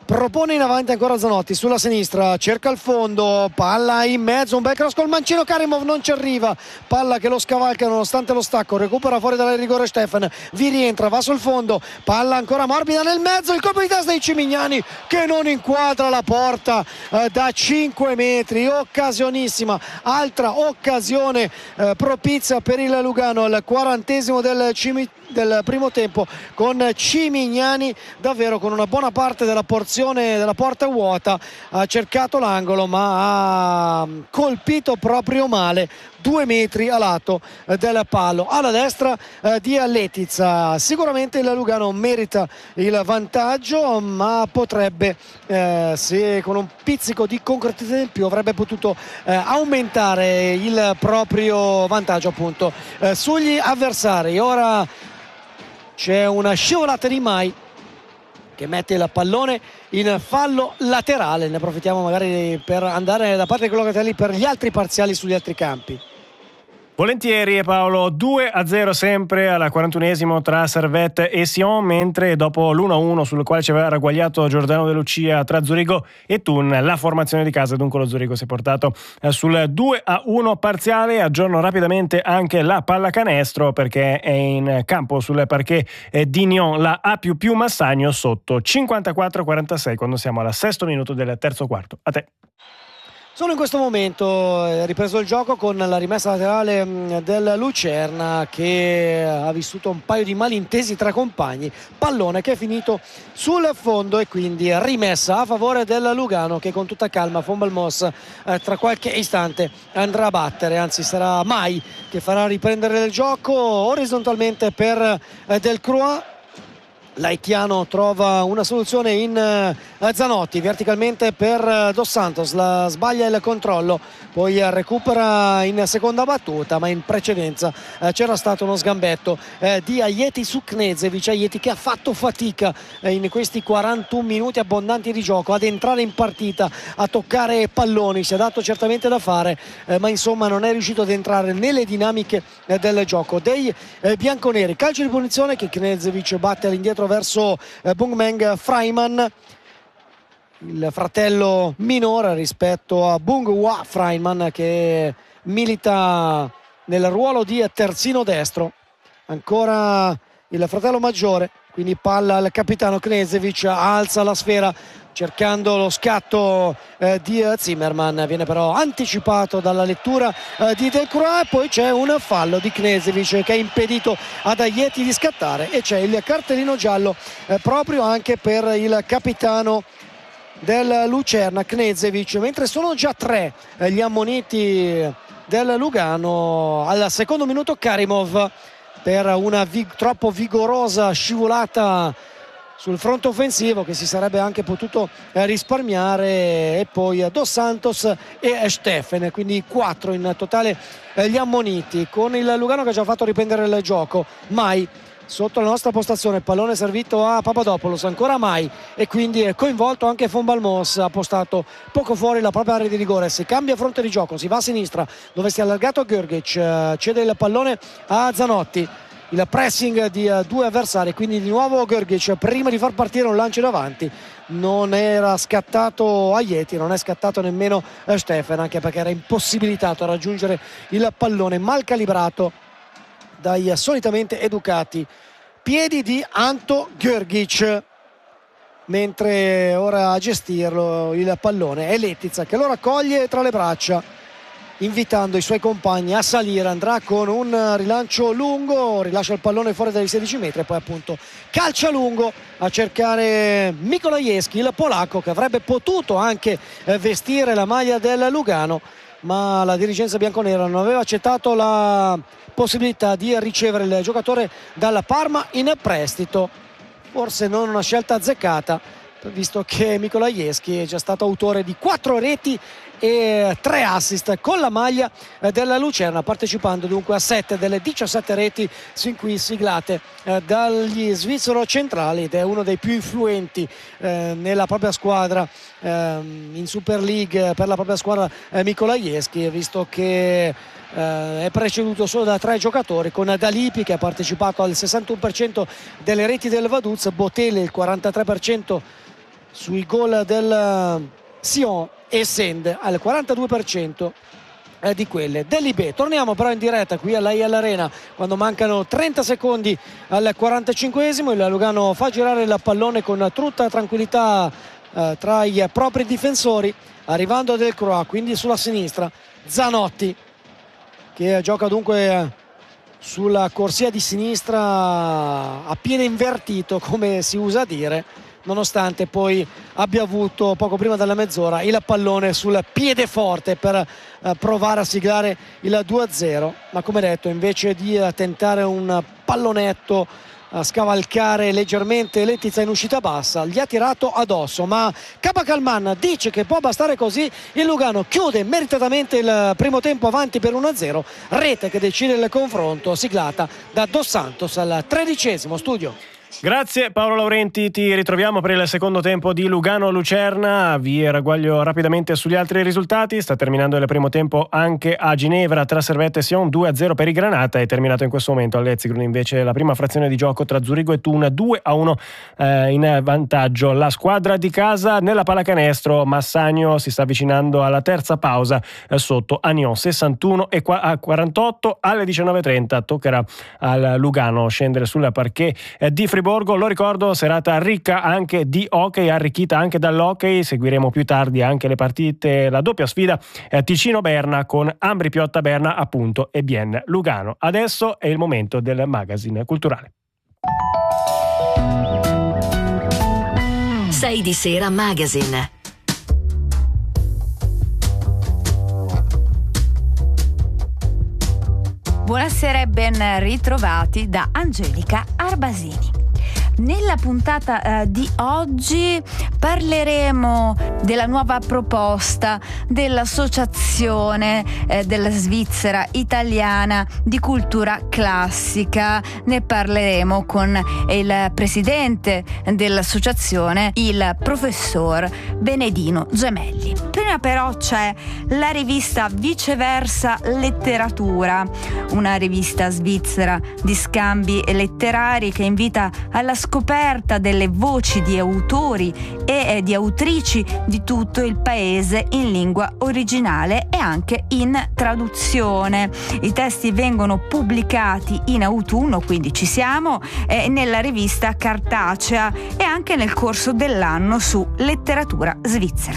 propone in avanti ancora Zanotti sulla sinistra, cerca il fondo, palla in mezzo, un bel cross col mancino, Karimov non ci arriva, palla che lo scavalca nonostante lo stacco, recupera fuori dal rigore Stefan, vi rientra, va sul fondo, palla ancora morbida nel mezzo, il colpo di testa di Cimignani che non inquadra la porta eh, da cinque metri, occasionissima, altra occasione eh, propizia per il Lugano al quarantesimo del Cimignani del primo tempo, con Cimignani davvero con una buona parte della porzione della porta vuota, ha cercato l'angolo ma ha colpito proprio male, due metri a lato eh, del palo alla destra eh, di Letizia. Sicuramente il Lugano merita il vantaggio, ma potrebbe eh, se con un pizzico di concretezza in più avrebbe potuto eh, aumentare il proprio vantaggio appunto eh, sugli avversari. Ora c'è una scivolata di Mai che mette il pallone in fallo laterale, ne approfittiamo magari per andare da parte di Locatelli per gli altri parziali sugli altri campi. Volentieri Paolo, due a zero sempre al quarantunesimo tra Servette e Sion, mentre dopo l'uno a uno sul quale ci aveva ragguagliato Giordano De Lucia tra Zurigo e Thun, la formazione di casa, dunque lo Zurigo si è portato sul due a uno parziale. Aggiorno rapidamente anche la pallacanestro perché è in campo sul parquet di Nyon la A più più Massagno sotto cinquantaquattro a quarantasei quando siamo al sesto minuto del terzo quarto. A te. Solo in questo momento è ripreso il gioco con la rimessa laterale del Lucerna che ha vissuto un paio di malintesi tra compagni, pallone che è finito sul fondo e quindi rimessa a favore del Lugano che con tutta calma Von Balmos eh, tra qualche istante andrà a battere, anzi sarà Mai che farà riprendere il gioco orizzontalmente per eh, Delcroix. Laichiano trova una soluzione in uh, Zanotti verticalmente per uh, Dos Santos, la sbaglia il controllo, poi uh, recupera in seconda battuta, ma in precedenza uh, c'era stato uno sgambetto uh, di Ajeti su Knežević, Ajeti che ha fatto fatica uh, in questi quarantuno minuti abbondanti di gioco ad entrare in partita, a toccare palloni, si è dato certamente da fare uh, ma insomma non è riuscito ad entrare nelle dinamiche uh, del gioco dei uh, bianconeri. Calcio di punizione che Knežević batte all'indietro verso eh, Bungmeng Freiman, il fratello minore rispetto a Bung-Hwa Freiman che milita nel ruolo di terzino destro. Ancora il fratello maggiore, quindi palla al capitano Knežević, alza la sfera cercando lo scatto eh, di Zimmerman, viene però anticipato dalla lettura eh, di Delcroix. Poi c'è un fallo di Knežević che ha impedito ad Ajeti di scattare e c'è il cartellino giallo eh, proprio anche per il capitano del Lucerna Knežević, mentre sono già tre eh, gli ammoniti del Lugano. Al secondo minuto Karimov per una vig- troppo vigorosa scivolata sul fronte offensivo che si sarebbe anche potuto eh, risparmiare, e poi Dos Santos e Steffen, quindi quattro in totale eh, gli ammoniti, con il Lugano che ha già fatto riprendere il gioco. Mai sotto la nostra postazione, pallone servito a Papadopoulos, ancora Mai, e quindi è coinvolto anche Von Balmos, ha postato poco fuori la propria area di rigore. Si cambia fronte di gioco, si va a sinistra dove si è allargato Grgic, eh, cede il pallone a Zanotti, il pressing di uh, due avversari, quindi di nuovo Grgic prima di far partire un lancio davanti. Non era scattato Ajeti, non è scattato nemmeno uh, Steffen, anche perché era impossibilitato a raggiungere il pallone, mal calibrato dai uh, solitamente educati piedi di Anto Grgic, mentre ora a gestirlo il pallone è Letizia che lo raccoglie tra le braccia invitando i suoi compagni a salire. Andrà con un rilancio lungo, rilascia il pallone fuori dai sedici metri e poi appunto calcia lungo a cercare Mikolajewski, il polacco che avrebbe potuto anche vestire la maglia del Lugano, ma la dirigenza bianconera non aveva accettato la possibilità di ricevere il giocatore dalla Parma in prestito. Forse non una scelta azzeccata, visto che Mikolajewski è già stato autore di quattro reti e tre assist con la maglia della Lucerna, partecipando dunque a sette delle diciassette reti sin qui siglate eh, dagli svizzero centrali, ed è uno dei più influenti eh, nella propria squadra eh, in Super League per la propria squadra eh, Mikolajewski, visto che eh, è preceduto solo da tre giocatori, con Dalipi che ha partecipato al sessantuno per cento delle reti del Vaduz, Botele il quarantatré per cento sui gol del Sion e Send al quarantadue per cento di quelle dell'I B. Torniamo però in diretta qui alla I L Arena quando mancano trenta secondi al quarantacinquesimo. Il Lugano fa girare il pallone con tutta tranquillità eh, tra i propri difensori, arrivando Del Croix, quindi sulla sinistra Zanotti che gioca dunque sulla corsia di sinistra a piede invertito, come si usa dire, nonostante poi abbia avuto poco prima della mezz'ora il pallone sul piede forte per eh, provare a siglare il due a zero, ma come detto, invece di eh, tentare un pallonetto a scavalcare leggermente Letizia in uscita bassa, gli ha tirato addosso, ma Capacalman dice che può bastare così. Il Lugano chiude meritatamente il primo tempo avanti per uno a zero, rete che decide il confronto, siglata da Dos Santos al tredicesimo. Studio. Grazie Paolo Laurenti, ti ritroviamo per il secondo tempo di Lugano-Lucerna. Vi ragguaglio rapidamente sugli altri risultati. Sta terminando il primo tempo anche a Ginevra tra Servette e Sion, due a zero per i Granata. È terminato in questo momento a Letzigrund invece la prima frazione di gioco tra Zurigo e Thun, due a uno eh, in vantaggio la squadra di casa. Nella pallacanestro Massagno si sta avvicinando alla terza pausa eh, sotto a Nyon, sessantuno a quarantotto. Alle diciannove e trenta toccherà al Lugano scendere sul parquet eh, di Friburgo. Lo ricordo, serata ricca anche di hockey, arricchita anche dall'hockey. Seguiremo più tardi anche le partite, la doppia sfida eh, Ticino-Berna con Ambri Piotta Berna appunto e Bienne Lugano. Adesso è il momento del magazine culturale. sei di sera magazine. Buonasera e ben ritrovati da Angelica Arbasini. Nella puntata eh, di oggi parleremo della nuova proposta dell'Associazione eh, della Svizzera Italiana di Cultura Classica. Ne parleremo con il presidente dell'associazione, il professor Benedino Gemelli. Prima però c'è la rivista Viceversa Letteratura, una rivista svizzera di scambi letterari che invita alla scoperta delle voci di autori e di autrici di tutto il paese in lingua originale e anche in traduzione. I testi vengono pubblicati in autunno, quindi ci siamo, eh, nella rivista cartacea e anche nel corso dell'anno su letteratura svizzera.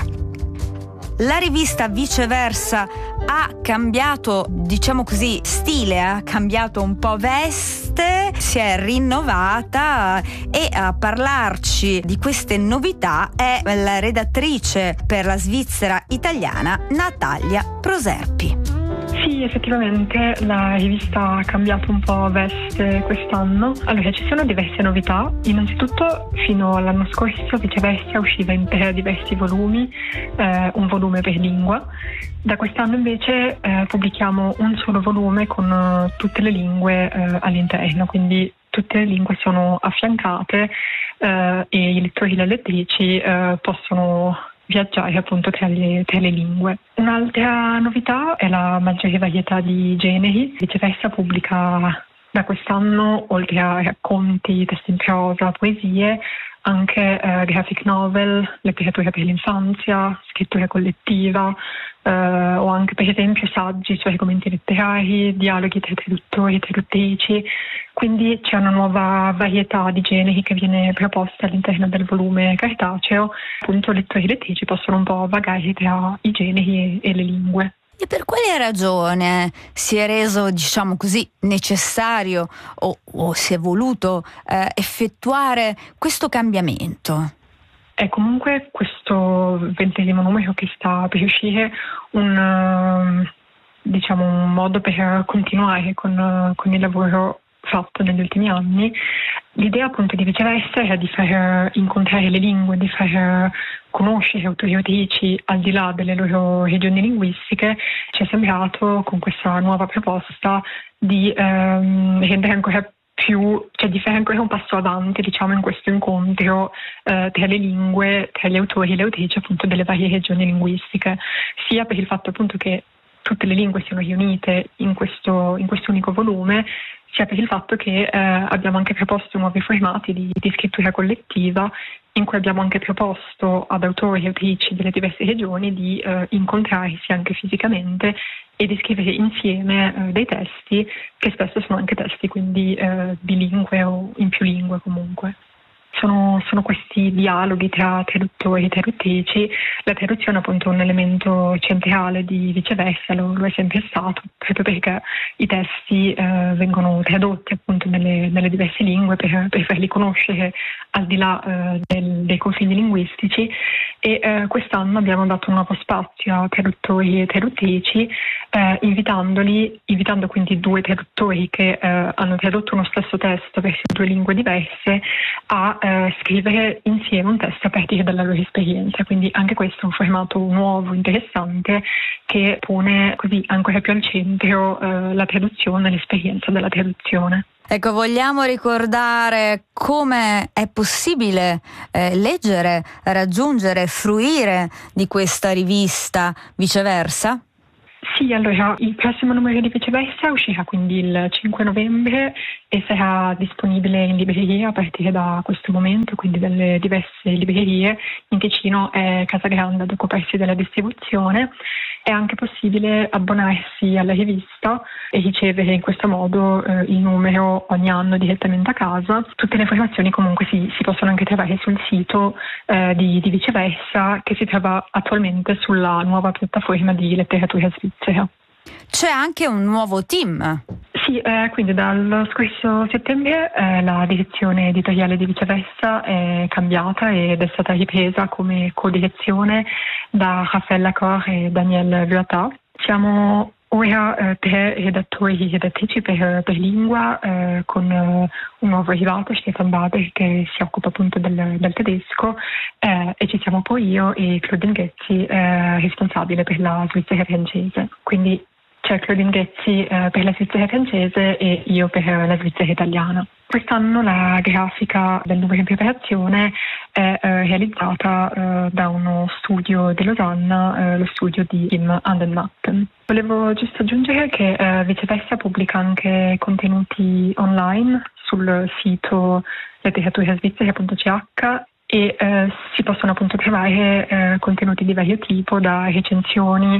La rivista Viceversa ha cambiato, diciamo così, stile, ha cambiato un po' veste, si è rinnovata e a parlarci di queste novità è la redattrice per la Svizzera Italiana Natalia Proserpi. Sì, effettivamente la rivista ha cambiato un po' veste quest'anno. Allora, ci sono diverse novità. Innanzitutto, fino all'anno scorso Viceversa usciva in tre diversi volumi, eh, un volume per lingua. Da quest'anno invece eh, pubblichiamo un solo volume con uh, tutte le lingue eh, all'interno, quindi tutte le lingue sono affiancate eh, e i lettori e le lettrici eh, possono viaggiare appunto tra le, tra le lingue. Un'altra novità è la maggiore varietà di generi. Viceversa pubblica da quest'anno, oltre a racconti, testi in prosa, poesie, anche eh, graphic novel, letteratura per l'infanzia, scrittura collettiva eh, o anche per esempio saggi su argomenti letterari, dialoghi tra traduttori e traduttrici. Quindi c'è una nuova varietà di generi che viene proposta all'interno del volume cartaceo. Appunto, lettori e lettrici possono un po' vagare tra i generi e, e le lingue. E per quale ragione si è reso, diciamo così, necessario o, o si è voluto eh, effettuare questo cambiamento? È comunque questo ventesimo numero che sta per uscire un, uh, diciamo, un modo per continuare con, uh, con il lavoro fatto negli ultimi anni. L'idea appunto di Viceversa era di far incontrare le lingue, di far conoscere autori e autrici al di là delle loro regioni linguistiche. Ci è sembrato con questa nuova proposta di ehm, rendere ancora più, cioè di fare ancora un passo avanti, diciamo, in questo incontro eh, tra le lingue, tra gli autori e le autrici appunto delle varie regioni linguistiche, sia per il fatto appunto che tutte le lingue siano riunite in questo, in questo unico volume, sia per il fatto che eh, abbiamo anche proposto nuovi formati di, di scrittura collettiva, in cui abbiamo anche proposto ad autori e autrici delle diverse regioni di eh, incontrarsi anche fisicamente e di scrivere insieme eh, dei testi che spesso sono anche testi quindi eh, bilingue o in più lingue comunque. Sono, sono questi dialoghi tra traduttori e traduttrici. La traduzione è appunto un elemento centrale di Viceversa, lo, lo è sempre stato, proprio perché i testi eh, vengono tradotti appunto nelle, nelle diverse lingue per, per farli conoscere al di là eh, del, dei confini linguistici e eh, quest'anno abbiamo dato un nuovo spazio a traduttori e traduttrici eh, invitandoli, invitando quindi due traduttori che eh, hanno tradotto uno stesso testo verso due lingue diverse a eh, scrivere insieme un testo a partire dalla loro esperienza. Quindi anche questo è un formato nuovo, interessante, che pone così ancora più al centro eh, la traduzione, l'esperienza della traduzione. Ecco, vogliamo ricordare come è possibile eh, leggere, raggiungere, fruire di questa rivista Viceversa? Sì, allora il prossimo numero di Viceversa uscirà quindi il cinque novembre e sarà disponibile in libreria a partire da questo momento, quindi dalle diverse librerie. In Ticino è Casa Grande ad occuparsi della distribuzione. È anche possibile abbonarsi alla rivista e ricevere in questo modo eh, il numero ogni anno direttamente a casa. Tutte le informazioni comunque si, si possono anche trovare sul sito eh, di, di Viceversa, che si trova attualmente sulla nuova piattaforma di letteratura svizzera. C'è anche un nuovo team. Sì, eh, quindi dallo scorso settembre eh, la direzione editoriale di Viceversa è cambiata ed è stata ripresa come co-direzione da Raffaella Cor e Daniel Vuatà. Siamo ora eh, tre redattori e redattrici per, per lingua eh, con eh, un nuovo arrivato, Stefan Bader, che si occupa appunto del, del tedesco eh, e ci siamo poi io e Claudine Ghezzi, eh, responsabile per la Svizzera francese. Quindi c'è Claudine Ghezzi eh, per la Svizzera francese e io per la Svizzera italiana. Quest'anno la grafica del numero in preparazione è eh, realizzata eh, da uno studio di Losanna, eh, lo studio di Kim Anden-Matten. Volevo giusto aggiungere che eh, Viceversa pubblica anche contenuti online sul sito letteraturasvizzera punto c h e eh, si possono appunto trovare eh, contenuti di vario tipo, da recensioni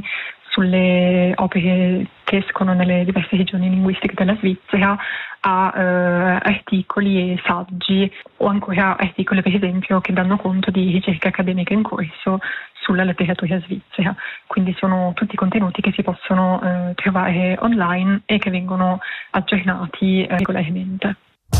sulle opere che escono nelle diverse regioni linguistiche della Svizzera a eh, articoli e saggi, o ancora articoli per esempio che danno conto di ricerca accademica in corso sulla letteratura svizzera. Quindi sono tutti contenuti che si possono eh, trovare online e che vengono aggiornati eh, regolarmente.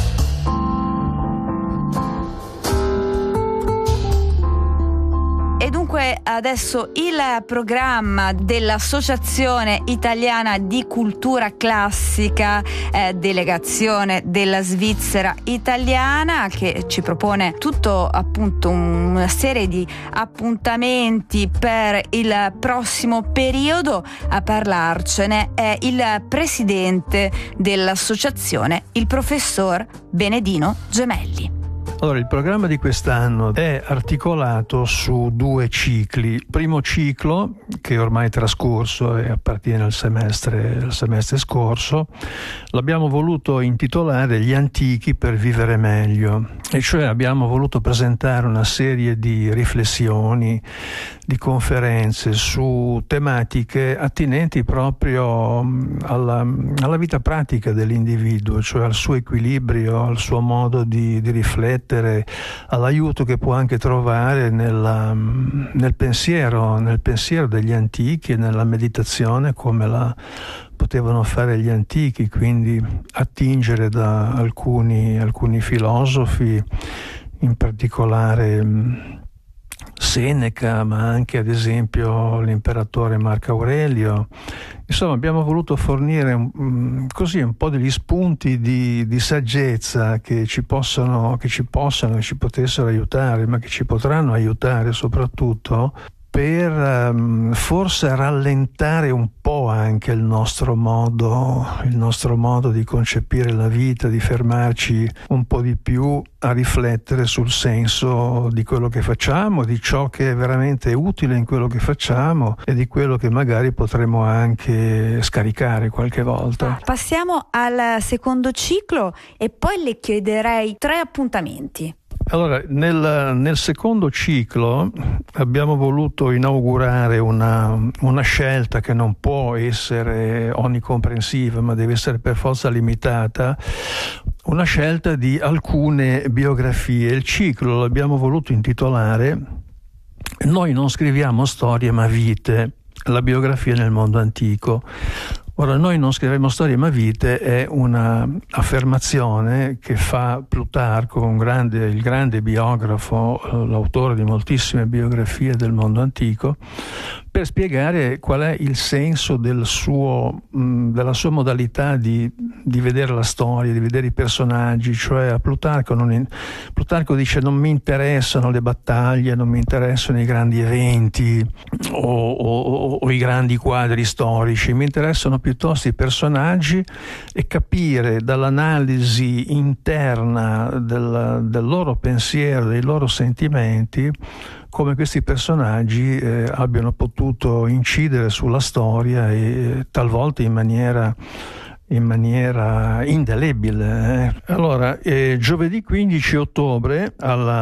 E dunque adesso il programma dell'Associazione Italiana di Cultura Classica, eh, delegazione della Svizzera italiana, che ci propone tutto appunto una serie di appuntamenti per il prossimo periodo. A parlarcene è il presidente dell'associazione, il professor Benedino Gemelli. Allora, il programma di quest'anno è articolato su due cicli. Il primo ciclo, che ormai è trascorso e appartiene al semestre, al semestre scorso, l'abbiamo voluto intitolare Gli antichi per vivere meglio, e cioè abbiamo voluto presentare una serie di riflessioni, di conferenze su tematiche attinenti proprio alla, alla vita pratica dell'individuo, cioè al suo equilibrio, al suo modo di, di riflettere, all'aiuto che può anche trovare nella, nel pensiero, nel pensiero degli antichi e nella meditazione come la potevano fare gli antichi, quindi attingere da alcuni, alcuni filosofi, in particolare Seneca, ma anche ad esempio l'imperatore Marco Aurelio. Insomma, abbiamo voluto fornire um, così un po' degli spunti di, di saggezza che ci possono, che ci possano, che ci potessero aiutare, ma che ci potranno aiutare soprattutto per um, forse rallentare un po' anche il nostro modo, il nostro modo di concepire la vita, di fermarci un po' di più a riflettere sul senso di quello che facciamo, di ciò che è veramente utile in quello che facciamo e di quello che magari potremo anche scaricare qualche volta. Passiamo al secondo ciclo e poi le chiederei tre appuntamenti. Allora, nel, nel secondo ciclo abbiamo voluto inaugurare una, una scelta che non può essere onnicomprensiva, ma deve essere per forza limitata, una scelta di alcune biografie. Il ciclo l'abbiamo voluto intitolare "Noi non scriviamo storie ma vite, la biografia nel mondo antico". Ora, noi non scriviamo storie ma vite è una affermazione che fa Plutarco, un grande, il grande biografo, l'autore di moltissime biografie del mondo antico, per spiegare qual è il senso del suo, mh, della sua modalità di, di vedere la storia, di vedere i personaggi. Cioè a Plutarco, non in, Plutarco dice: non mi interessano le battaglie, non mi interessano i grandi eventi o, o, o i grandi quadri storici, mi interessano piuttosto i personaggi e capire dall'analisi interna del, del loro pensiero, dei loro sentimenti, come questi personaggi eh, abbiano potuto incidere sulla storia e talvolta in maniera in maniera indelebile. Eh. Allora, eh, giovedì quindici ottobre alla